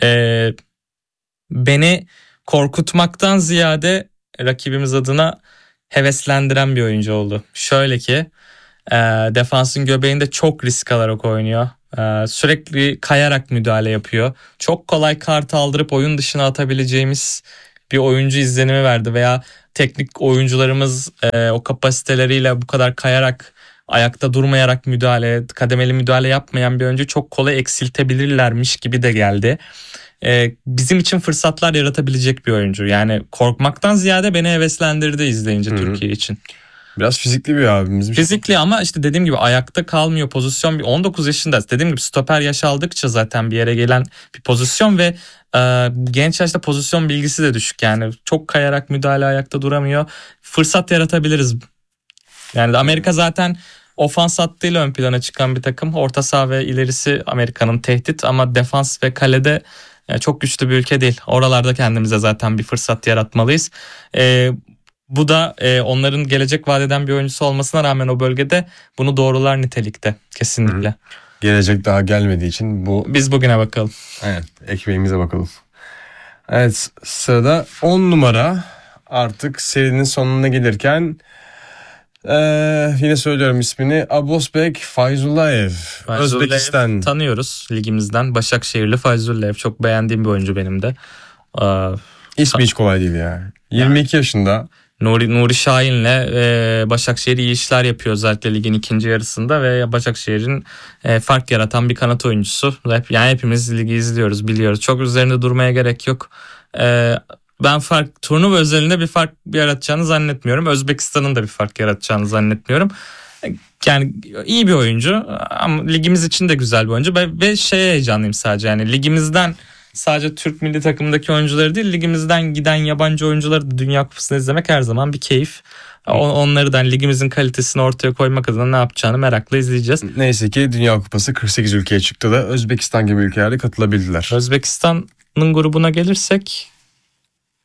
beni korkutmaktan ziyade rakibimiz adına heveslendiren bir oyuncu oldu. Şöyle ki defansın göbeğinde çok risk alarak oynuyor. Sürekli kayarak müdahale yapıyor. Çok kolay kart aldırıp oyun dışına atabileceğimiz bir oyuncu izlenimi verdi. Veya teknik oyuncularımız o kapasiteleriyle bu kadar kayarak, ayakta durmayarak kademeli müdahale yapmayan bir oyuncu çok kolay eksiltebilirlermiş gibi de geldi. Bizim için fırsatlar yaratabilecek bir oyuncu. Yani korkmaktan ziyade beni heveslendirdi izleyince Türkiye için. Biraz fizikli bir abimiz. Fizikli ama işte dediğim gibi ayakta kalmıyor pozisyon. 19 yaşında dediğim gibi stoper yaş aldıkça zaten bir yere gelen bir pozisyon ve genç yaşta pozisyon bilgisi de düşük. Yani çok kayarak müdahale, ayakta duramıyor. Fırsat yaratabiliriz. Yani Amerika zaten ofans hattıyla ön plana çıkan bir takım. Orta saha ve ilerisi Amerika'nın tehdit ama defans ve kalede çok güçlü bir ülke değil. Oralarda kendimize zaten bir fırsat yaratmalıyız. Bu da onların gelecek vaat eden bir oyuncusu olmasına rağmen o bölgede bunu doğrular nitelikte kesinlikle. Gelecek daha gelmediği için biz bugüne bakalım. Evet, ekmeğimize bakalım. Evet, sırada 10 numara, artık serinin sonuna gelirken yine söylüyorum ismini, Abosbek Fayzullayev. Özbekistan. Tanıyoruz ligimizden. Başakşehirli Fayzullayev. Çok beğendiğim bir oyuncu benim de. İsmi hiç kolay değil ya. 22 yaşında. Nuri Şahin'le Başakşehir iyi işler yapıyor özellikle ligin ikinci yarısında ve Başakşehir'in fark yaratan bir kanat oyuncusu. Yani hepimiz ligi izliyoruz, biliyoruz. Çok üzerinde durmaya gerek yok. Ben turnuva özelinde bir fark yaratacağını zannetmiyorum. Özbekistan'ın da bir fark yaratacağını zannetmiyorum. Yani iyi bir oyuncu ama ligimiz için de güzel bir oyuncu ve heyecanlıyım sadece. Yani ligimizden sadece Türk milli takımındaki oyuncuları değil, ligimizden giden yabancı oyuncuları da Dünya Kupası'nı izlemek her zaman bir keyif. Onları da ligimizin kalitesini ortaya koymak adına ne yapacağını merakla izleyeceğiz. Neyse ki Dünya Kupası 48 ülkeye çıktı da Özbekistan gibi ülkelerde katılabildiler. Özbekistan'ın grubuna gelirsek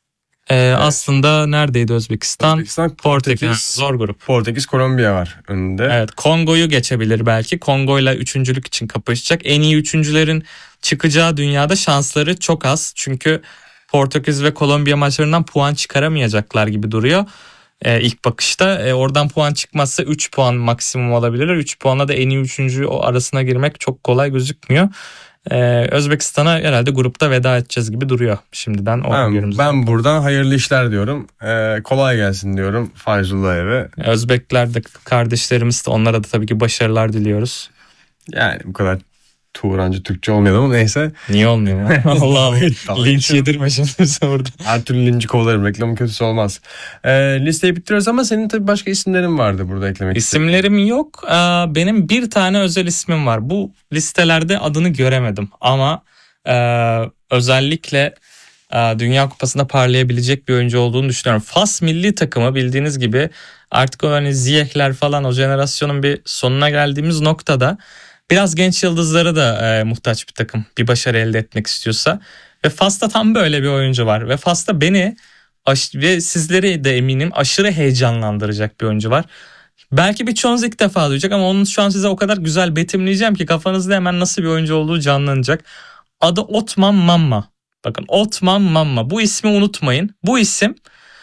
Aslında neredeydi Özbekistan? Portekiz. Zor grup. Portekiz, Kolombiya var önünde. Evet, Kongo'yu geçebilir belki. Kongo'yla üçüncülük için kapışacak. En iyi üçüncülerin çıkacağı dünyada şansları çok az. Çünkü Portekiz ve Kolombiya maçlarından puan çıkaramayacaklar gibi duruyor. İlk bakışta oradan puan çıkmazsa 3 puan maksimum alabilirler. 3 puanla da en iyi üçüncü arasına girmek çok kolay gözükmüyor. Özbekistan'a herhalde grupta veda edeceğiz gibi duruyor şimdiden. Ben buradan hayırlı işler diyorum. Kolay gelsin diyorum Fayzullah'a ve Özbekler de kardeşlerimiz de, onlara da tabii ki başarılar diliyoruz. Yani bu kadar Turancı Türkçe olmuyor ama neyse. Niye olmuyor? Allah Allah. Linç yedirme şimdi bize orada. Her türlü linci kovalarım. Reklamın kötüsü olmaz. Listeyi bitiriyoruz ama senin tabii başka isimlerin vardı burada eklemek istediğin. İsimlerim yok. Benim bir tane özel ismim var. Bu listelerde adını göremedim. Ama özellikle Dünya Kupası'nda parlayabilecek bir oyuncu olduğunu düşünüyorum. Fas milli takımı bildiğiniz gibi artık o hani Ziyech'ler falan, o jenerasyonun bir sonuna geldiğimiz noktada biraz genç yıldızlara da muhtaç bir takım, bir başarı elde etmek istiyorsa. Ve Fas'ta tam böyle bir oyuncu var. Ve Fas'ta beni ve sizleri de eminim aşırı heyecanlandıracak bir oyuncu var. Belki birçoğunuz ilk defa duyacak ama onu şu an size o kadar güzel betimleyeceğim ki kafanızda hemen nasıl bir oyuncu olduğu canlanacak. Adı Otman Mamma. Bakın, Otman Mamma. Bu ismi unutmayın. Bu isim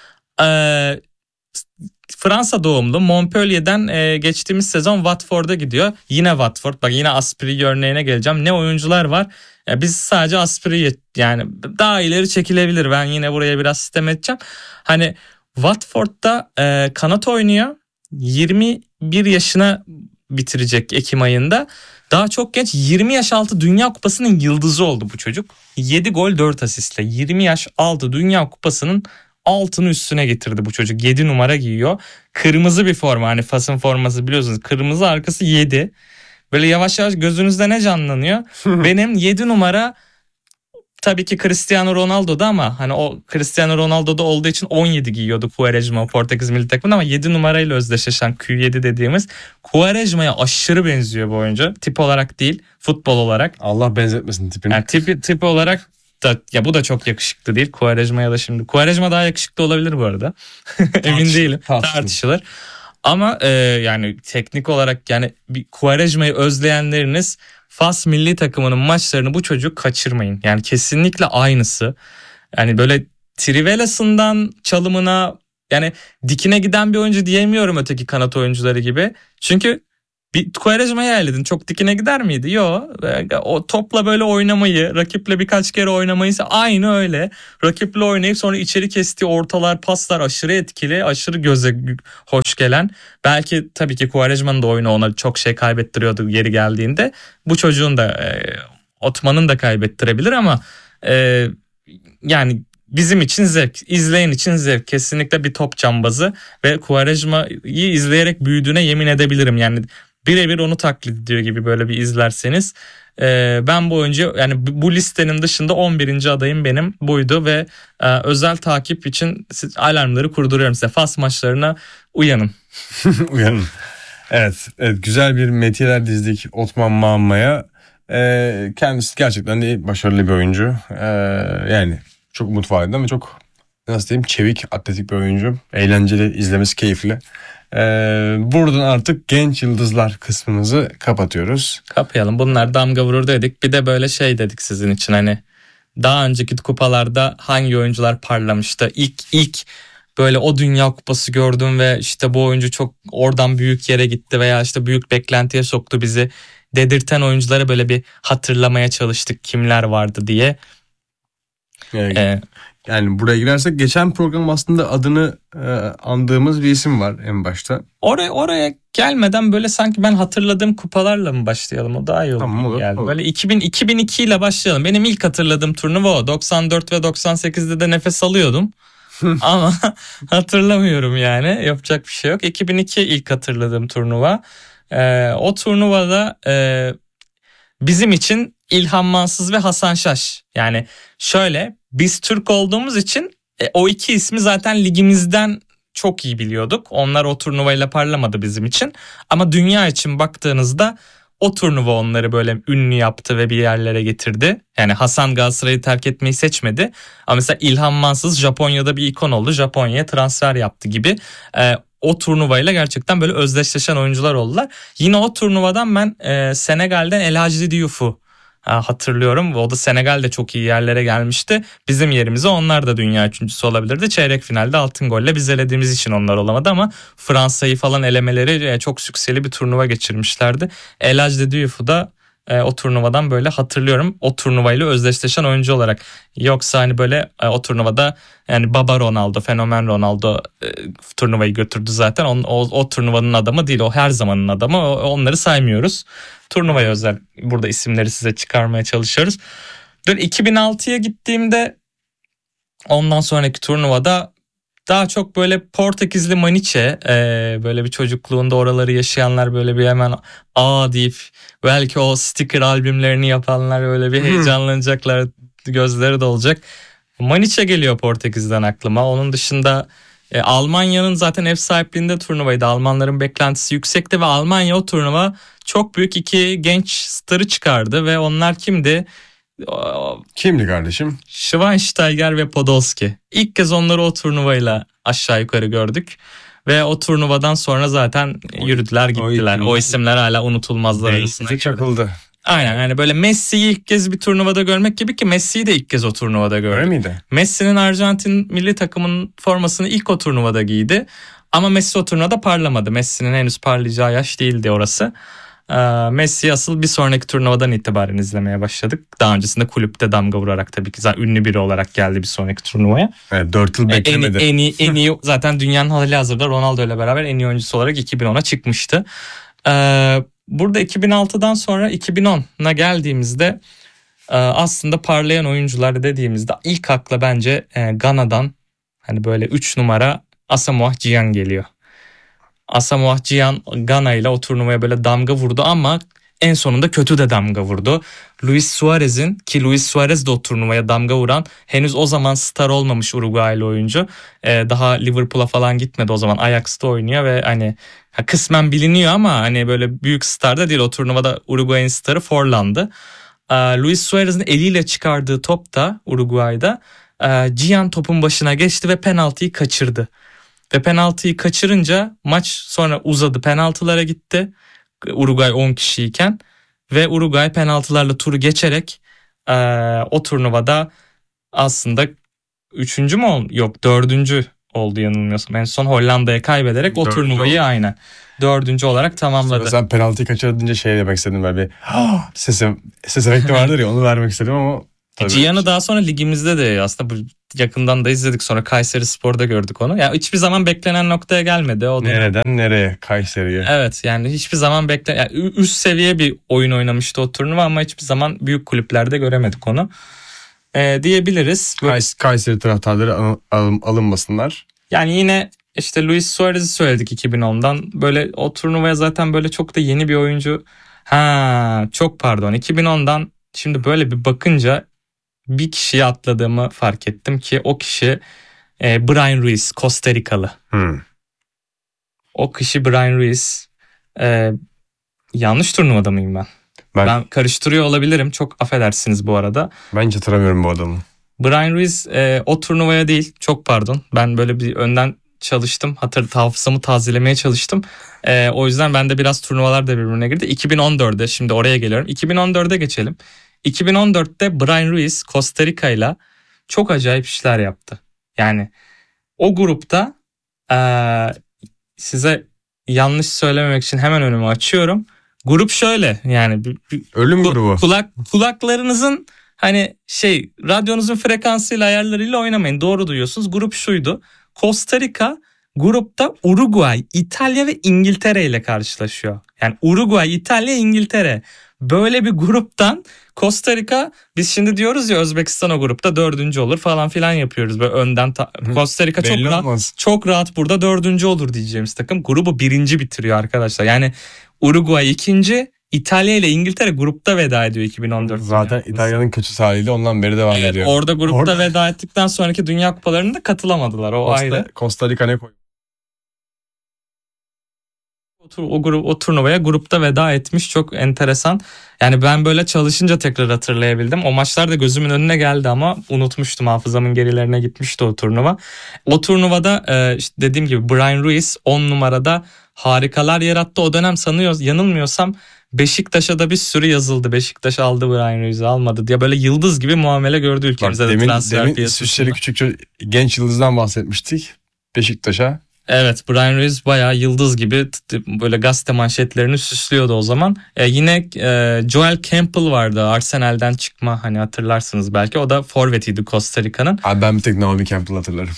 Fransa doğumlu, Montpellier'den geçtiğimiz sezon Watford'a gidiyor. Yine Watford. Bak, yine Asprilla örneğine geleceğim. Ne oyuncular var? Biz sadece Asprilla, yani daha ileri çekilebilir. Ben yine buraya biraz sistem edeceğim. Hani Watford'da kanat oynuyor. 21 yaşına bitirecek Ekim ayında. Daha çok genç, 20 yaş altı Dünya Kupası'nın yıldızı oldu bu çocuk. 7 gol 4 asistle 20 yaş altı Dünya Kupası'nın altını üstüne getirdi bu çocuk. 7 numara giyiyor. Kırmızı bir forma, hani Fas'ın forması biliyorsunuz. Kırmızı, arkası 7. Böyle yavaş yavaş gözünüzde ne canlanıyor? Benim 7 numara tabii ki Cristiano Ronaldo'da, ama hani o Cristiano Ronaldo'da olduğu için 17 giyiyordu Quaresma Portekiz milli takımında, ama 7 numarayla özdeşleşen Q7 dediğimiz Quaresma'ya aşırı benziyor bu oyuncu. Tip olarak değil, futbol olarak. Allah benzetmesin tipini. Yani tip olarak da, ya bu da çok yakışıklı değil. Quaresma'ya da şimdi. Quaresma daha yakışıklı olabilir bu arada. Emin değilim. Tartışılır. Ama yani teknik olarak, yani bir Quaresma'yı özleyenleriniz Fas milli takımının maçlarını bu çocuk kaçırmayın. Yani kesinlikle aynısı. Yani böyle Trivelas'ından çalımına, yani dikine giden bir oyuncu diyemiyorum öteki kanat oyuncuları gibi. Çünkü bir Quaresma'yı elledin, çok dikine gider miydi? Yok. O topla böyle oynamayı, rakiple birkaç kere oynamayı ise aynı öyle. Rakiple oynayıp sonra içeri kestiği ortalar, paslar aşırı etkili, aşırı göze hoş gelen. Belki tabii ki Quaresma'nın da oyunu ona çok şey kaybettiriyordu yeri geldiğinde. Bu çocuğun da Otman'ın da kaybettirebilir ama yani bizim için zevk, izleyen için zevk. Kesinlikle bir top cambazı ve Quaresma'yı izleyerek büyüdüğüne yemin edebilirim. Yani birebir onu taklit ediyor gibi böyle bir izlerseniz. Ben bu oyuncu, yani bu listenin dışında 11. adayım benim buydu ve özel takip için alarmları kurduruyorum size. Fas maçlarına uyanın. Uyanın. Evet, güzel bir metiyeler dizdik Otman Mamma'ya. Kendisi gerçekten de başarılı bir oyuncu. Yani çok umut vaat ama çok, nasıl diyeyim, çevik, atletik bir oyuncu. Eğlenceli, izlemesi keyifli. Buradan artık genç yıldızlar kısmımızı kapatıyoruz. Kapayalım. Bunlar damga vurur dedik. Bir de böyle şey dedik sizin için, hani daha önceki kupalarda hangi oyuncular parlamıştı? İlk böyle o Dünya Kupası gördüm ve işte bu oyuncu çok oradan büyük yere gitti veya işte büyük beklentiye soktu bizi dedirten oyuncuları böyle bir hatırlamaya çalıştık, kimler vardı diye. Yani buraya girersek, geçen program aslında adını andığımız bir isim var en başta. Oraya gelmeden böyle sanki ben hatırladığım kupalarla mı başlayalım? O daha iyi olur. Tamam, olur. Böyle 2002 ile başlayalım. Benim ilk hatırladığım turnuva o. 94 ve 98'de de nefes alıyordum. Ama hatırlamıyorum yani. Yapacak bir şey yok. 2002 ilk hatırladığım turnuva. O turnuvada bizim için İlhan Mansız ve Hasan Şaş. Yani şöyle, biz Türk olduğumuz için o iki ismi zaten ligimizden çok iyi biliyorduk. Onlar o turnuvayla parlamadı bizim için. Ama dünya için baktığınızda o turnuva onları böyle ünlü yaptı ve bir yerlere getirdi. Yani Hasan Galatasaray'ı terk etmeyi seçmedi. Ama mesela İlhan Mansız Japonya'da bir ikon oldu. Japonya'ya transfer yaptı gibi. O turnuvayla gerçekten böyle özdeşleşen oyuncular oldular. Yine o turnuvadan ben Senegal'den El Hadji Diouf'u hatırlıyorum. O da Senegal'de çok iyi yerlere gelmişti. Bizim yerimize onlar da dünya üçüncüsü olabilirdi. Çeyrek finalde altın golle biz elediğimiz için onlar olamadı ama Fransa'yı falan elemeleri çok sükseli bir turnuva geçirmişlerdi. El Hadji Diouf'u da o turnuvadan böyle hatırlıyorum. O turnuvayla özdeşleşen oyuncu olarak. Yoksa hani böyle o turnuvada yani Baba Ronaldo, Fenomen Ronaldo turnuvayı götürdü zaten. O turnuvanın adamı değil, o her zamanın adamı. Onları saymıyoruz. Turnuvaya özel burada isimleri size çıkarmaya çalışıyoruz. 2006'ya gittiğimde ondan sonraki turnuvada daha çok böyle Portekizli Maniche, böyle bir çocukluğunda oraları yaşayanlar böyle bir hemen deyip belki o sticker albümlerini yapanlar böyle bir heyecanlanacaklar, gözleri dolacak. Maniche geliyor Portekiz'den aklıma. Onun dışında Almanya'nın zaten ev sahipliğinde turnuvaydı. Almanların beklentisi yüksekti ve Almanya o turnuva çok büyük iki genç starı çıkardı ve onlar kimdi? Kimdi kardeşim? Schweinsteiger ve Podolski. İlk kez onları o turnuvayla aşağı yukarı gördük. Ve o turnuvadan sonra zaten yürüdüler gittiler. O isimler hala unutulmazlar arasında. Çakıldı. Aynen, yani böyle Messi'yi ilk kez bir turnuvada görmek gibi ki Messi'yi de ilk kez o turnuvada gördük. Öyle miydi? Messi'nin Arjantin milli takımının formasını ilk o turnuvada giydi. Ama Messi o turnuvada parlamadı. Messi'nin henüz parlayacağı yaş değildi orası. Messi asıl bir sonraki turnuvadan itibaren izlemeye başladık. Daha öncesinde kulüpte damga vurarak tabii ki zaten ünlü biri olarak geldi bir sonraki turnuvaya. Evet, 4 yıl beklemedi. En iyi zaten dünyanın halihazırda Ronaldo ile beraber en iyi oyuncusu olarak 2010'a çıkmıştı. Burada 2006'dan sonra 2010'a geldiğimizde aslında parlayan oyuncular dediğimizde ilk akla bence Gana'dan hani böyle 3 numara Asamoah Gyan geliyor. Asamoah Gyan Gana ile o turnuvaya böyle damga vurdu ama en sonunda kötü de damga vurdu. Luis Suarez'in, ki Luis Suarez de o turnuvaya damga vuran, henüz o zaman star olmamış Uruguaylı oyuncu. Daha Liverpool'a falan gitmedi o zaman, Ajax'ta oynuyor ve hani kısmen biliniyor ama hani böyle büyük star da değil. O turnuvada Uruguay'ın starı Forlan'dı. Luis Suarez'in eliyle çıkardığı top da Uruguay'da Gyan topun başına geçti ve penaltıyı kaçırdı. Ve penaltıyı kaçırınca maç sonra uzadı, penaltılara gitti. Uruguay 10 kişiyken ve Uruguay penaltılarla turu geçerek o turnuvada aslında 3. mü oldu? Yok, 4. oldu yanılmıyorsam. En son Hollanda'ya kaybederek o turnuvayı aynen 4. olarak tamamladı. Sen penaltıyı kaçırdınca şey demek istedim, böyle bir ses efekti vardır ya, onu vermek istedim ama Gyan'ı daha sonra ligimizde de aslında yakından da izledik, sonra Kayserispor'da gördük onu. Yani hiçbir zaman beklenen noktaya gelmedi. O nereden nereye? Kayseri'ye. Evet, yani hiçbir zaman yani üst seviye bir oyun oynamıştı o turnuva ama hiçbir zaman büyük kulüplerde göremedik onu. Diyebiliriz. Kayseri taraftarları alınmasınlar. Yani yine işte Luis Suarez'i söyledik 2010'dan. Böyle o turnuvaya zaten böyle çok da yeni bir oyuncu. Çok pardon, 2010'dan şimdi böyle bir bakınca bir kişiyi atladığımı fark ettim ki o kişi Brian Ruiz, Costa Rikalı. O kişi Brian Ruiz. Yanlış turnuvada mıyım ben? Ben karıştırıyor olabilirim. Çok affedersiniz bu arada. Ben hiç hatırlamıyorum bu adamı. Brian Ruiz o turnuvaya değil. Çok pardon. Ben böyle bir önden çalıştım. Hafızamı tazelemeye çalıştım. O yüzden ben de biraz turnuvalar da birbirine girdi. 2014'de, şimdi oraya geliyorum. 2014'e geçelim. 2014'te Brian Ruiz Costa Rica ile çok acayip işler yaptı. Yani o grupta size yanlış söylememek için hemen önümü açıyorum. Grup şöyle, yani ölüm grubu. Kulaklarınızın hani radyonuzun frekansıyla, ayarlarıyla oynamayın. Doğru duyuyorsunuz. Grup şuydu. Costa Rica grupta Uruguay, İtalya ve İngiltere ile karşılaşıyor. Yani Uruguay, İtalya, İngiltere. Böyle bir gruptan Costa Rica, biz şimdi diyoruz ya Özbekistan o grupta 4. olur falan filan yapıyoruz. Böyle önden Costa Rica çok rahat burada 4. olur diyeceğimiz takım grubu 1. bitiriyor arkadaşlar. Yani Uruguay 2. İtalya ile İngiltere grupta veda ediyor 2014. Zaten İtalya'nın kötü haliyle ondan beri devam ediyor. Orada grupta veda ettikten sonraki Dünya Kupalarına da katılamadılar. O ayrı. Costa Rica ne koyuyor? O turnuvaya grupta veda etmiş. Çok enteresan. Yani ben böyle çalışınca tekrar hatırlayabildim. O maçlar da gözümün önüne geldi ama unutmuştum. Hafızamın gerilerine gitmişti o turnuva. O turnuvada işte dediğim gibi Brian Ruiz 10 numarada harikalar yarattı. O dönem yanılmıyorsam Beşiktaş'a da bir sürü yazıldı. Beşiktaş aldı, Brian Ruiz'i almadı diye böyle yıldız gibi muamele gördü ülkemize de transfer piyasasında. İsviçreli küçük genç yıldızdan bahsetmiştik. Beşiktaş'a. Evet, Brian Ruiz bayağı yıldız gibi böyle gazete manşetlerini süslüyordu o zaman. Yine Joel Campbell vardı, Arsenal'den çıkma, hani hatırlarsınız belki. O da forvetiydi Costa Rica'nın. Abi ben bir tek Naomi Campbell hatırlarım.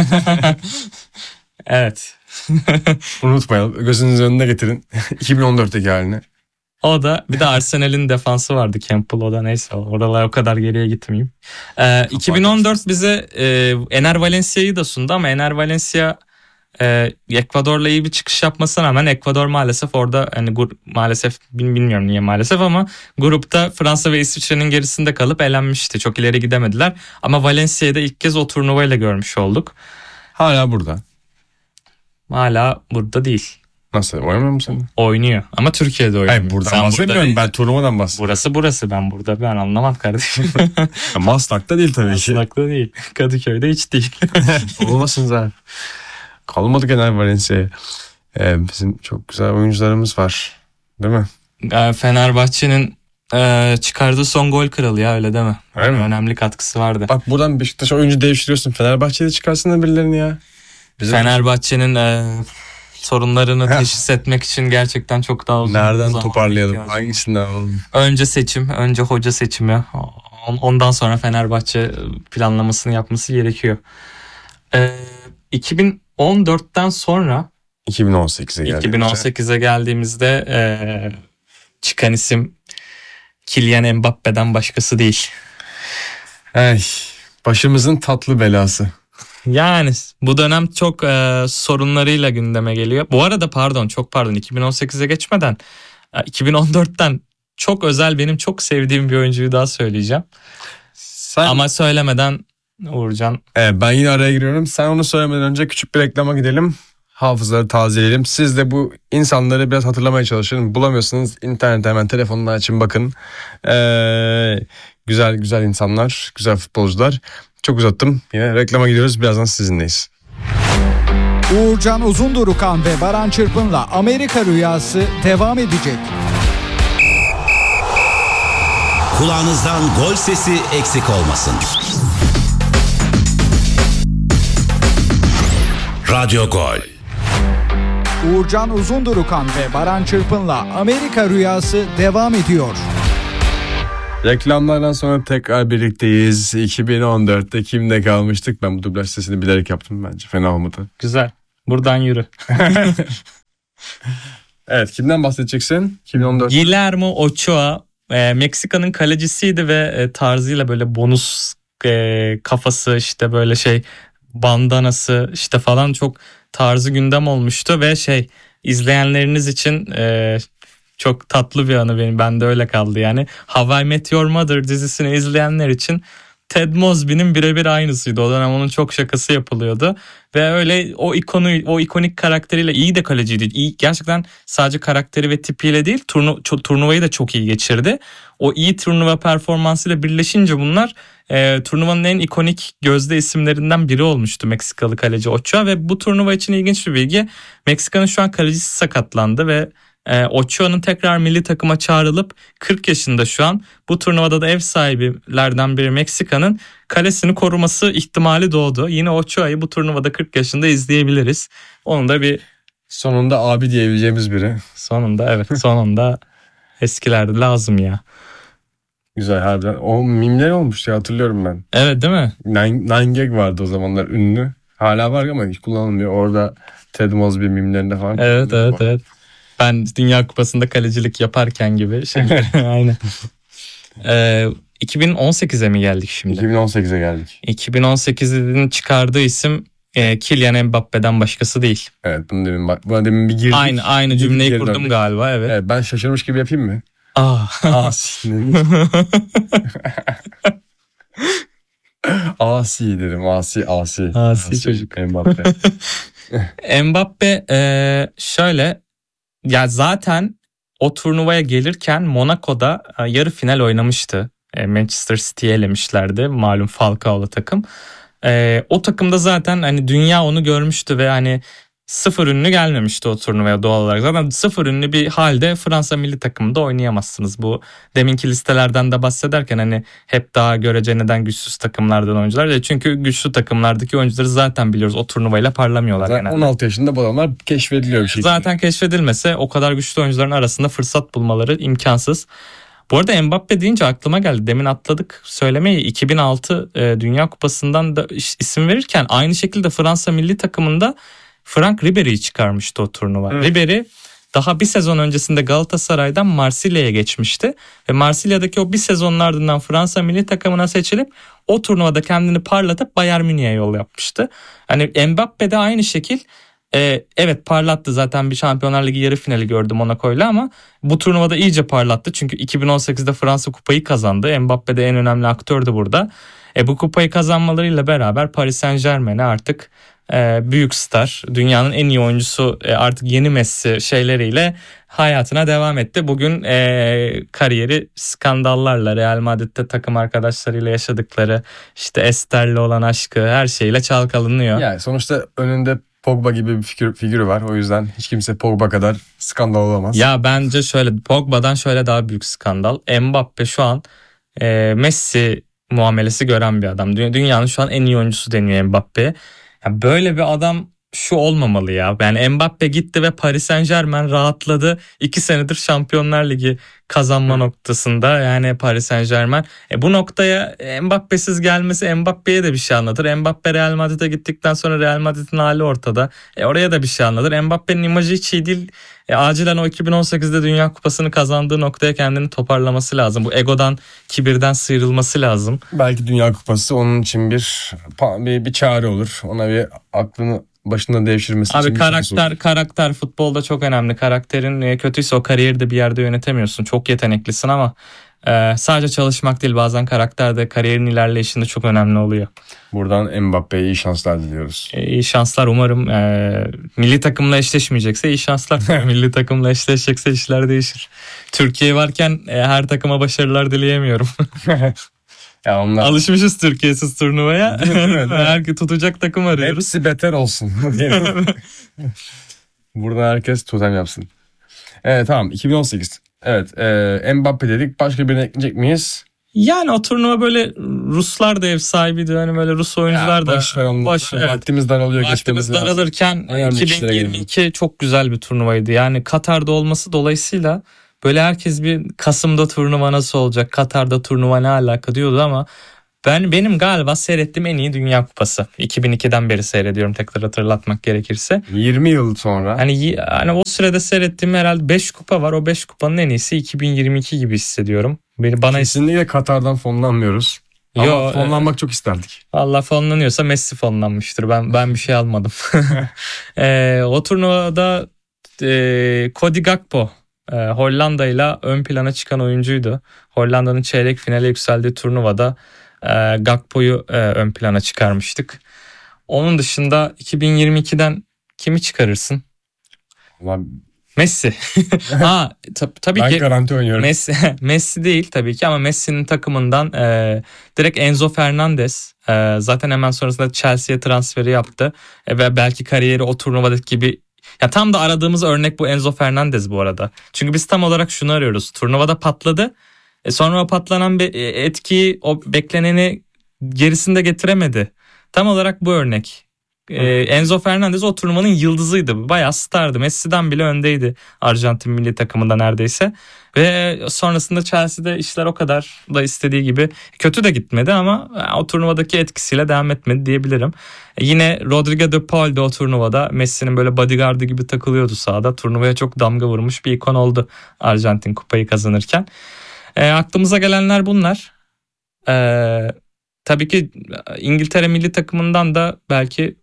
Evet. Unutmayalım. Gözünüzün önüne getirin. 2014'teki halini. O da bir de Arsenal'in defansı vardı Campbell, o da neyse, oralar o kadar geriye gitmeyeyim. 2014 bize Ener Valencia'yı da sundu ama Ener Valencia Ekvador'la iyi bir çıkış yapmasına rağmen Ekvador maalesef orada hani maalesef bilmiyorum niye maalesef ama grupta Fransa ve İsviçre'nin gerisinde kalıp elenmişti. Çok ileri gidemediler ama Valencia'yı da ilk kez o turnuvayla görmüş olduk. Hala burada. Hala burada değil. Nasıl? Oynamıyor musun? Oynuyor ama Türkiye'de oynuyor. Hayır, buradan bahsetmiyorum, ben turnuvadan bahsediyorum. Burası ben anlamam kardeşim. Maslak'ta değil tabii ki. Maslak'ta değil. Kadıköy'de hiç değil. Olmasın zaten. Kalmadık Ener Valencia'ya. Bizim çok güzel oyuncularımız var. Değil mi? Fenerbahçe'nin çıkardığı son gol kralı ya, öyle değil mi? Öyle mi? Önemli katkısı vardı. Bak buradan Beşiktaş oyuncu devşiriyorsun. Fenerbahçe'de çıkarsın da birilerini ya. Fenerbahçe'nin sorunlarını teşhis etmek için gerçekten çok daha uzun Nereden zaman toparlayalım? ihtiyacı. Hangisinden alalım? Önce hoca seçimi. Ondan sonra Fenerbahçe planlamasını yapması gerekiyor. 2014'ten sonra 2018'e geldik. 2018'e geldiğimizde çıkan isim Kylian Mbappe'den başkası değil. Başımızın tatlı belası. Yani bu dönem çok sorunlarıyla gündeme geliyor. Bu arada çok pardon 2018'e geçmeden 2014'ten çok özel, benim çok sevdiğim bir oyuncuyu daha söyleyeceğim. Ama söylemeden Uğurcan. Ben yine araya giriyorum. Sen onu söylemeden önce küçük bir reklama gidelim. Hafızaları tazeleyelim. Siz de bu insanları biraz hatırlamaya çalışın. Bulamıyorsanız internette hemen telefonunu açın bakın. Güzel insanlar, güzel futbolcular. Çok uzattım. Yine reklama gidiyoruz. Birazdan sizinleyiz. Uğurcan Uzundurukan ve Baran Çırpın'la Amerika Rüyası devam edecek. Kulağınızdan gol sesi eksik olmasın. Radyo Gol. Uğurcan Uzundurukan ve Baran Çırpın'la Amerika Rüyası devam ediyor. Reklamlardan sonra tekrar birlikteyiz. 2014'te kimde kalmıştık? Ben bu dublaj sesini bilerek yaptım bence. Fena olmadı. Güzel. Buradan yürü. Evet, kimden bahsedeceksin? 2014. Guillermo Ochoa Meksika'nın kalecisiydi ve tarzıyla böyle bonus kafası, işte böyle bandanası işte falan, çok tarzı gündem olmuştu ve izleyenleriniz için çok tatlı bir anı, bende öyle kaldı yani. How I Met Your Mother dizisini izleyenler için Ted Mosby'nin birebir aynısıydı. O dönem onun çok şakası yapılıyordu ve öyle o ikonik karakteriyle iyi de kaleciydi. İyi, gerçekten sadece karakteri ve tipiyle değil, turnuvayı da çok iyi geçirdi. O iyi turnuva performansıyla birleşince bunlar turnuvanın en ikonik gözde isimlerinden biri olmuştu Meksikalı kaleci Ochoa. Ve bu turnuva için ilginç bir bilgi, Meksika'nın şu an kalecisi sakatlandı ve Ochoa'nın tekrar milli takıma çağrılıp 40 yaşında şu an, bu turnuvada da ev sahibilerden biri Meksika'nın kalesini koruması ihtimali doğdu. Yine Ochoa'yı bu turnuvada 40 yaşında izleyebiliriz. Onun da bir sonunda abi diyebileceğimiz biri. Sonunda eskilerde lazım ya. Güzel, harbiden. O mimler olmuş ya, hatırlıyorum ben. Evet, değil mi? Nine Gag vardı o zamanlar, ünlü. Hala var ama hiç kullanılmıyor. Orada Ted Mosby mimlerinde falan. Evet. Ben Dünya Kupası'nda kalecilik yaparken gibi şeyler. Aynen. 2018'e mi geldik şimdi? 2018'e geldik. 2018'in çıkardığı isim Kylian Mbappe'den başkası değil. Evet, buna demin bir girdik. Aynı cümleyi kurdum döndük galiba, evet. Evet, ben şaşırmış gibi yapayım mı? Asi dedim. Asi çocuk. Mbappe. Mbappe şöyle, ya zaten o turnuvaya gelirken Monaco'da yarı final oynamıştı. Manchester City'yi elemişlerdi, malum Falcao'lu takım. O takımda zaten hani dünya onu görmüştü ve hani sıfır ünlü gelmemişti o turnuvaya doğal olarak. Zaten sıfır ünlü bir halde Fransa milli takımında oynayamazsınız. Bu deminki listelerden de bahsederken hani hep daha görece neden güçsüz takımlardan oyuncular. Çünkü güçlü takımlardaki oyuncuları zaten biliyoruz o turnuvayla parlamıyorlar. Zaten genelde. 16 yaşında bu adamlar keşfediliyor bir şekilde. Zaten keşfedilmese o kadar güçlü oyuncuların arasında fırsat bulmaları imkansız. Bu arada Mbappe deyince aklıma geldi. Demin atladık söylemeyi. 2006 Dünya Kupası'ndan da isim verirken aynı şekilde Fransa milli takımında Franck Ribéry'i çıkarmıştı o turnuva. Evet. Ribéry daha bir sezon öncesinde Galatasaray'dan Marsilya'ya geçmişti. Ve Marsilya'daki o bir sezonun ardından Fransa milli takımına seçilip o turnuvada kendini parlatıp Bayern Münih'e yol yapmıştı. Hani Mbappe de aynı şekil evet parlattı, zaten bir Şampiyonlar Ligi yarı finali gördü Monaco'yla ama bu turnuvada iyice parlattı. Çünkü 2018'de Fransa kupayı kazandı. Mbappe de en önemli aktördü burada. Bu kupayı kazanmalarıyla beraber Paris Saint-Germain'e artık büyük star, dünyanın en iyi oyuncusu, artık yeni Messi şeyleriyle hayatına devam etti. Bugün kariyeri skandallarla, Real Madrid'de takım arkadaşlarıyla yaşadıkları, işte Esther'le olan aşkı, her şeyle çalkalanıyor. Yani sonuçta önünde Pogba gibi bir figürü var. O yüzden hiç kimse Pogba kadar skandal olamaz. Ya bence şöyle, Pogba'dan şöyle daha büyük skandal. Mbappe şu an Messi muamelesi gören bir adam. Dünyanın şu an en iyi oyuncusu deniyor Mbappe'ye. Ya böyle bir adam şu olmamalı ya. Yani Mbappe gitti ve Paris Saint-Germain rahatladı. 2 senedir Şampiyonlar Ligi kazanma noktasında, yani Paris Saint-Germain. Bu noktaya Mbappe'siz gelmesi Mbappe'ye de bir şey anlatır. Mbappe Real Madrid'e gittikten sonra Real Madrid'in hali ortada. Oraya da bir şey anlatır. Mbappe'nin imajı hiç iyi değil. Acilen o 2018'de Dünya Kupası'nı kazandığı noktaya kendini toparlaması lazım. Bu egodan, kibirden sıyrılması lazım. Belki Dünya Kupası onun için bir çare olur. Ona bir aklını başında devşirmesi abi için karakter futbolda çok önemli. Karakterin kötüyse o kariyeri de bir yerde yönetemiyorsun. Çok yeteneklisin ama sadece çalışmak değil, bazen karakter de kariyerin ilerleyişinde çok önemli oluyor. Buradan Mbappe'ye iyi şanslar diliyoruz. İyi şanslar umarım. Milli takımla eşleşmeyecekse iyi şanslar. Milli takımla eşleşecekse işler değişir. Türkiye varken her takıma başarılar dileyemiyorum. Ya onlar... Alışmışız Türkiye'siz turnuvaya. Herkes tutacak takım arıyoruz. Hepsi beter olsun. Burada herkes totem yapsın. Evet tamam, 2018. Evet, Mbappe dedik. Başka birine ekleyecek miyiz? Yani o turnuva böyle, Ruslar da ev sahibiydi. Hani böyle Rus oyuncular da. Vaktimiz daralıyor. Vaktimiz daralırken 2022 çok güzel bir turnuvaydı. Yani Katar'da olması dolayısıyla böyle herkes bir Kasım'da turnuva nasıl olacak, Katar'da turnuva ne alaka diyordu ama benim galiba seyrettiğim en iyi Dünya Kupası. 2002'den beri seyrediyorum, tekrar hatırlatmak gerekirse. 20 yıl sonra. Hani o sürede seyrettiğim herhalde 5 kupa var. O 5 kupanın en iyisi 2022 gibi hissediyorum. Kesinlikle Katar'dan fonlanmıyoruz. Ama fonlanmak çok isterdik. Vallahi fonlanıyorsa Messi fonlanmıştır. Ben bir şey almadım. O turnuvada Cody Gakpo Hollanda ile ön plana çıkan oyuncuydu. Hollanda'nın çeyrek finale yükseldiği turnuvada Gakpo'yu ön plana çıkarmıştık. Onun dışında 2022'den kimi çıkarırsın? Messi. Tabii ben ki. Ben garanti oynuyorum. Messi değil tabii ki ama Messi'nin takımından direkt Enzo Fernandez. Zaten hemen sonrasında Chelsea'ye transferi yaptı. Ve belki kariyeri o turnuvadaki gibi. Ya tam da aradığımız örnek bu Enzo Fernandez bu arada. Çünkü biz tam olarak şunu arıyoruz. Turnuvada patladı. Sonra o patlanan bir etkiyi, o bekleneni gerisinde getiremedi. Tam olarak bu örnek. Enzo Fernandez o turnuvanın yıldızıydı. Bayağı stardı. Messi'den bile öndeydi Arjantin milli takımında neredeyse. Ve sonrasında Chelsea'de işler o kadar da istediği gibi kötü de gitmedi ama o turnuvadaki etkisiyle devam etmedi diyebilirim. Yine Rodrigo de Paul de o turnuvada Messi'nin böyle bodyguardı gibi takılıyordu sahada. Turnuvaya çok damga vurmuş bir ikon oldu Arjantin kupayı kazanırken. Aklımıza gelenler bunlar. Tabii ki İngiltere milli takımından da belki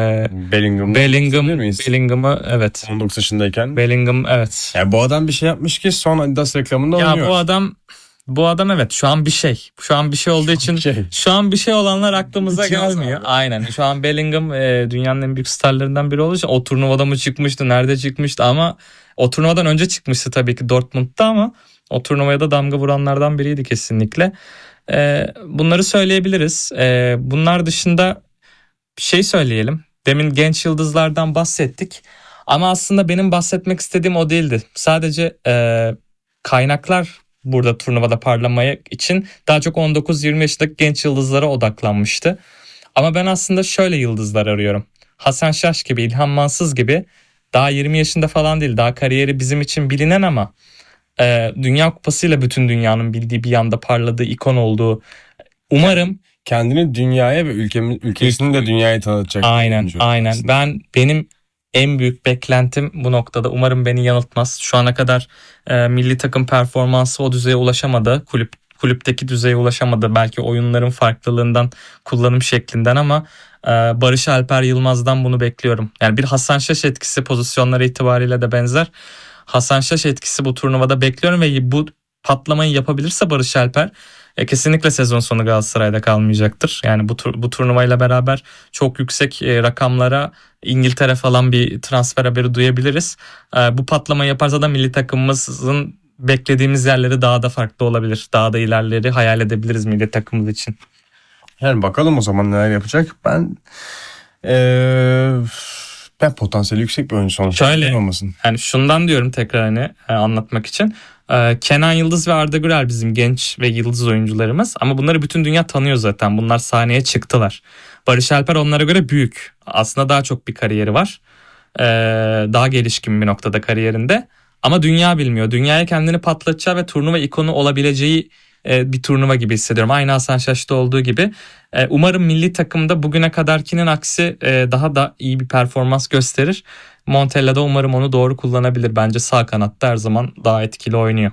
Bellingham'ı evet. 19 yaşındayken. Bellingham evet. Ya bu adam bir şey yapmış ki son Adidas reklamında oynuyor. Ya bu adam Bu adam evet şu an bir şey. Şu an bir şey olduğu için şu an bir şey olanlar aklımıza gelmiyor. Aynen. Şu an Bellingham dünyanın en büyük starlarından biri olduğu için o turnuvada mı çıkmıştı, nerede çıkmıştı ama o turnuvadan önce çıkmıştı tabii ki Dortmund'da ama o turnuvaya da damga vuranlardan biriydi kesinlikle. Bunları söyleyebiliriz. Bunlar dışında bir şey söyleyelim. Demin genç yıldızlardan bahsettik. Ama aslında benim bahsetmek istediğim o değildi. Sadece kaynaklar burada turnuvada parlamaya için daha çok 19-20 yaşındaki genç yıldızlara odaklanmıştı. Ama ben aslında şöyle yıldızlar arıyorum. Hasan Şaş gibi, İlhan Mansız gibi daha 20 yaşında falan değil. Daha kariyeri bizim için bilinen ama Dünya Kupası'yla bütün dünyanın bildiği bir yanda parladığı, ikon olduğu. Umarım kendini dünyaya ve ülkesini de dünyaya tanıtacak. Aynen. Benim en büyük beklentim bu noktada. Umarım beni yanıltmaz. Şu ana kadar milli takım performansı o düzeye ulaşamadı. Kulüpteki düzeye ulaşamadı. Belki oyunların farklılığından, kullanım şeklinden ama Barış Alper Yılmaz'dan bunu bekliyorum. Yani bir Hasan Şaş etkisi pozisyonları itibariyle de benzer. Hasan Şaş etkisi bu turnuvada bekliyorum ve bu patlamayı yapabilirse Barış Alper kesinlikle sezon sonu Galatasaray'da kalmayacaktır. Yani bu turnuvayla beraber çok yüksek rakamlara İngiltere falan bir transfer haberi duyabiliriz. Bu patlamayı yaparsa da milli takımımızın beklediğimiz yerleri daha da farklı olabilir. Daha da ilerleri hayal edebiliriz milli takımımız için. Yani bakalım o zaman neler yapacak. Ben potansiyeli yüksek bir oyuncu sonuçta. Şöyle yani şundan diyorum tekrar anlatmak için. Kenan Yıldız ve Arda Güler bizim genç ve yıldız oyuncularımız ama bunları bütün dünya tanıyor zaten. Bunlar sahneye çıktılar. Barış Alper onlara göre büyük. Aslında daha çok bir kariyeri var. Daha gelişkin bir noktada kariyerinde. Ama dünya bilmiyor. Dünyaya kendini patlatacağı ve turnuva ikonu olabileceği bir turnuva gibi hissediyorum. Aynı Hasan Şaş'ta olduğu gibi. Umarım milli takımda bugüne kadarkinin aksi daha da iyi bir performans gösterir. Montella da umarım onu doğru kullanabilir. Bence sağ kanatta her zaman daha etkili oynuyor.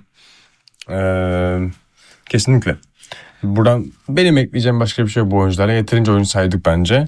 Kesinlikle. Buradan benim ekleyeceğim başka bir şey yok bu oyunculara. Yeterince oyuncu saydık bence.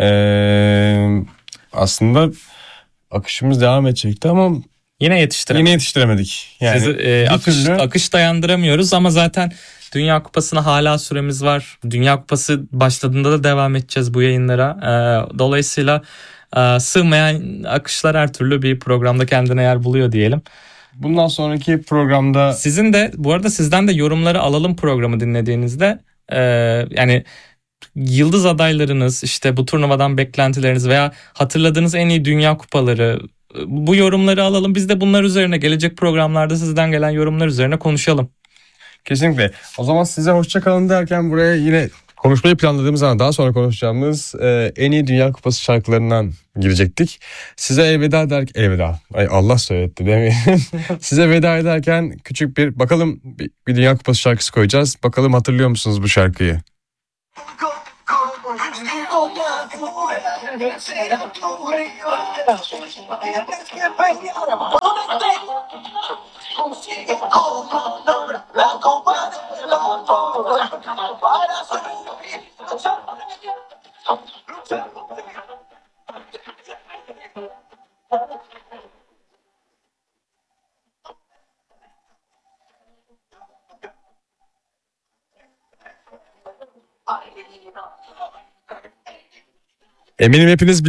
Aslında akışımız devam edecekti ama yine yetiştiremedik. Yani akış dayandıramıyoruz ama zaten Dünya Kupası'na hala süremiz var. Dünya Kupası başladığında da devam edeceğiz bu yayınlara. Dolayısıyla sığmayan akışlar her türlü bir programda kendine yer buluyor diyelim. Bundan sonraki programda bu arada sizden de yorumları alalım programı dinlediğinizde. Yani yıldız adaylarınız, işte bu turnuvadan beklentileriniz veya hatırladığınız en iyi Dünya Kupaları, bu yorumları alalım. Biz de bunlar üzerine gelecek programlarda sizden gelen yorumlar üzerine konuşalım. Kesinlikle. O zaman size hoşça kalın derken buraya yine konuşmayı planladığımız zaman daha sonra konuşacağımız en iyi Dünya Kupası şarkılarından girecektik. Size elveda. Ay Allah söyletti demeyelim. Size veda ederken küçük bir Dünya Kupası şarkısı koyacağız. Bakalım hatırlıyor musunuz bu şarkıyı? Eminim hepiniz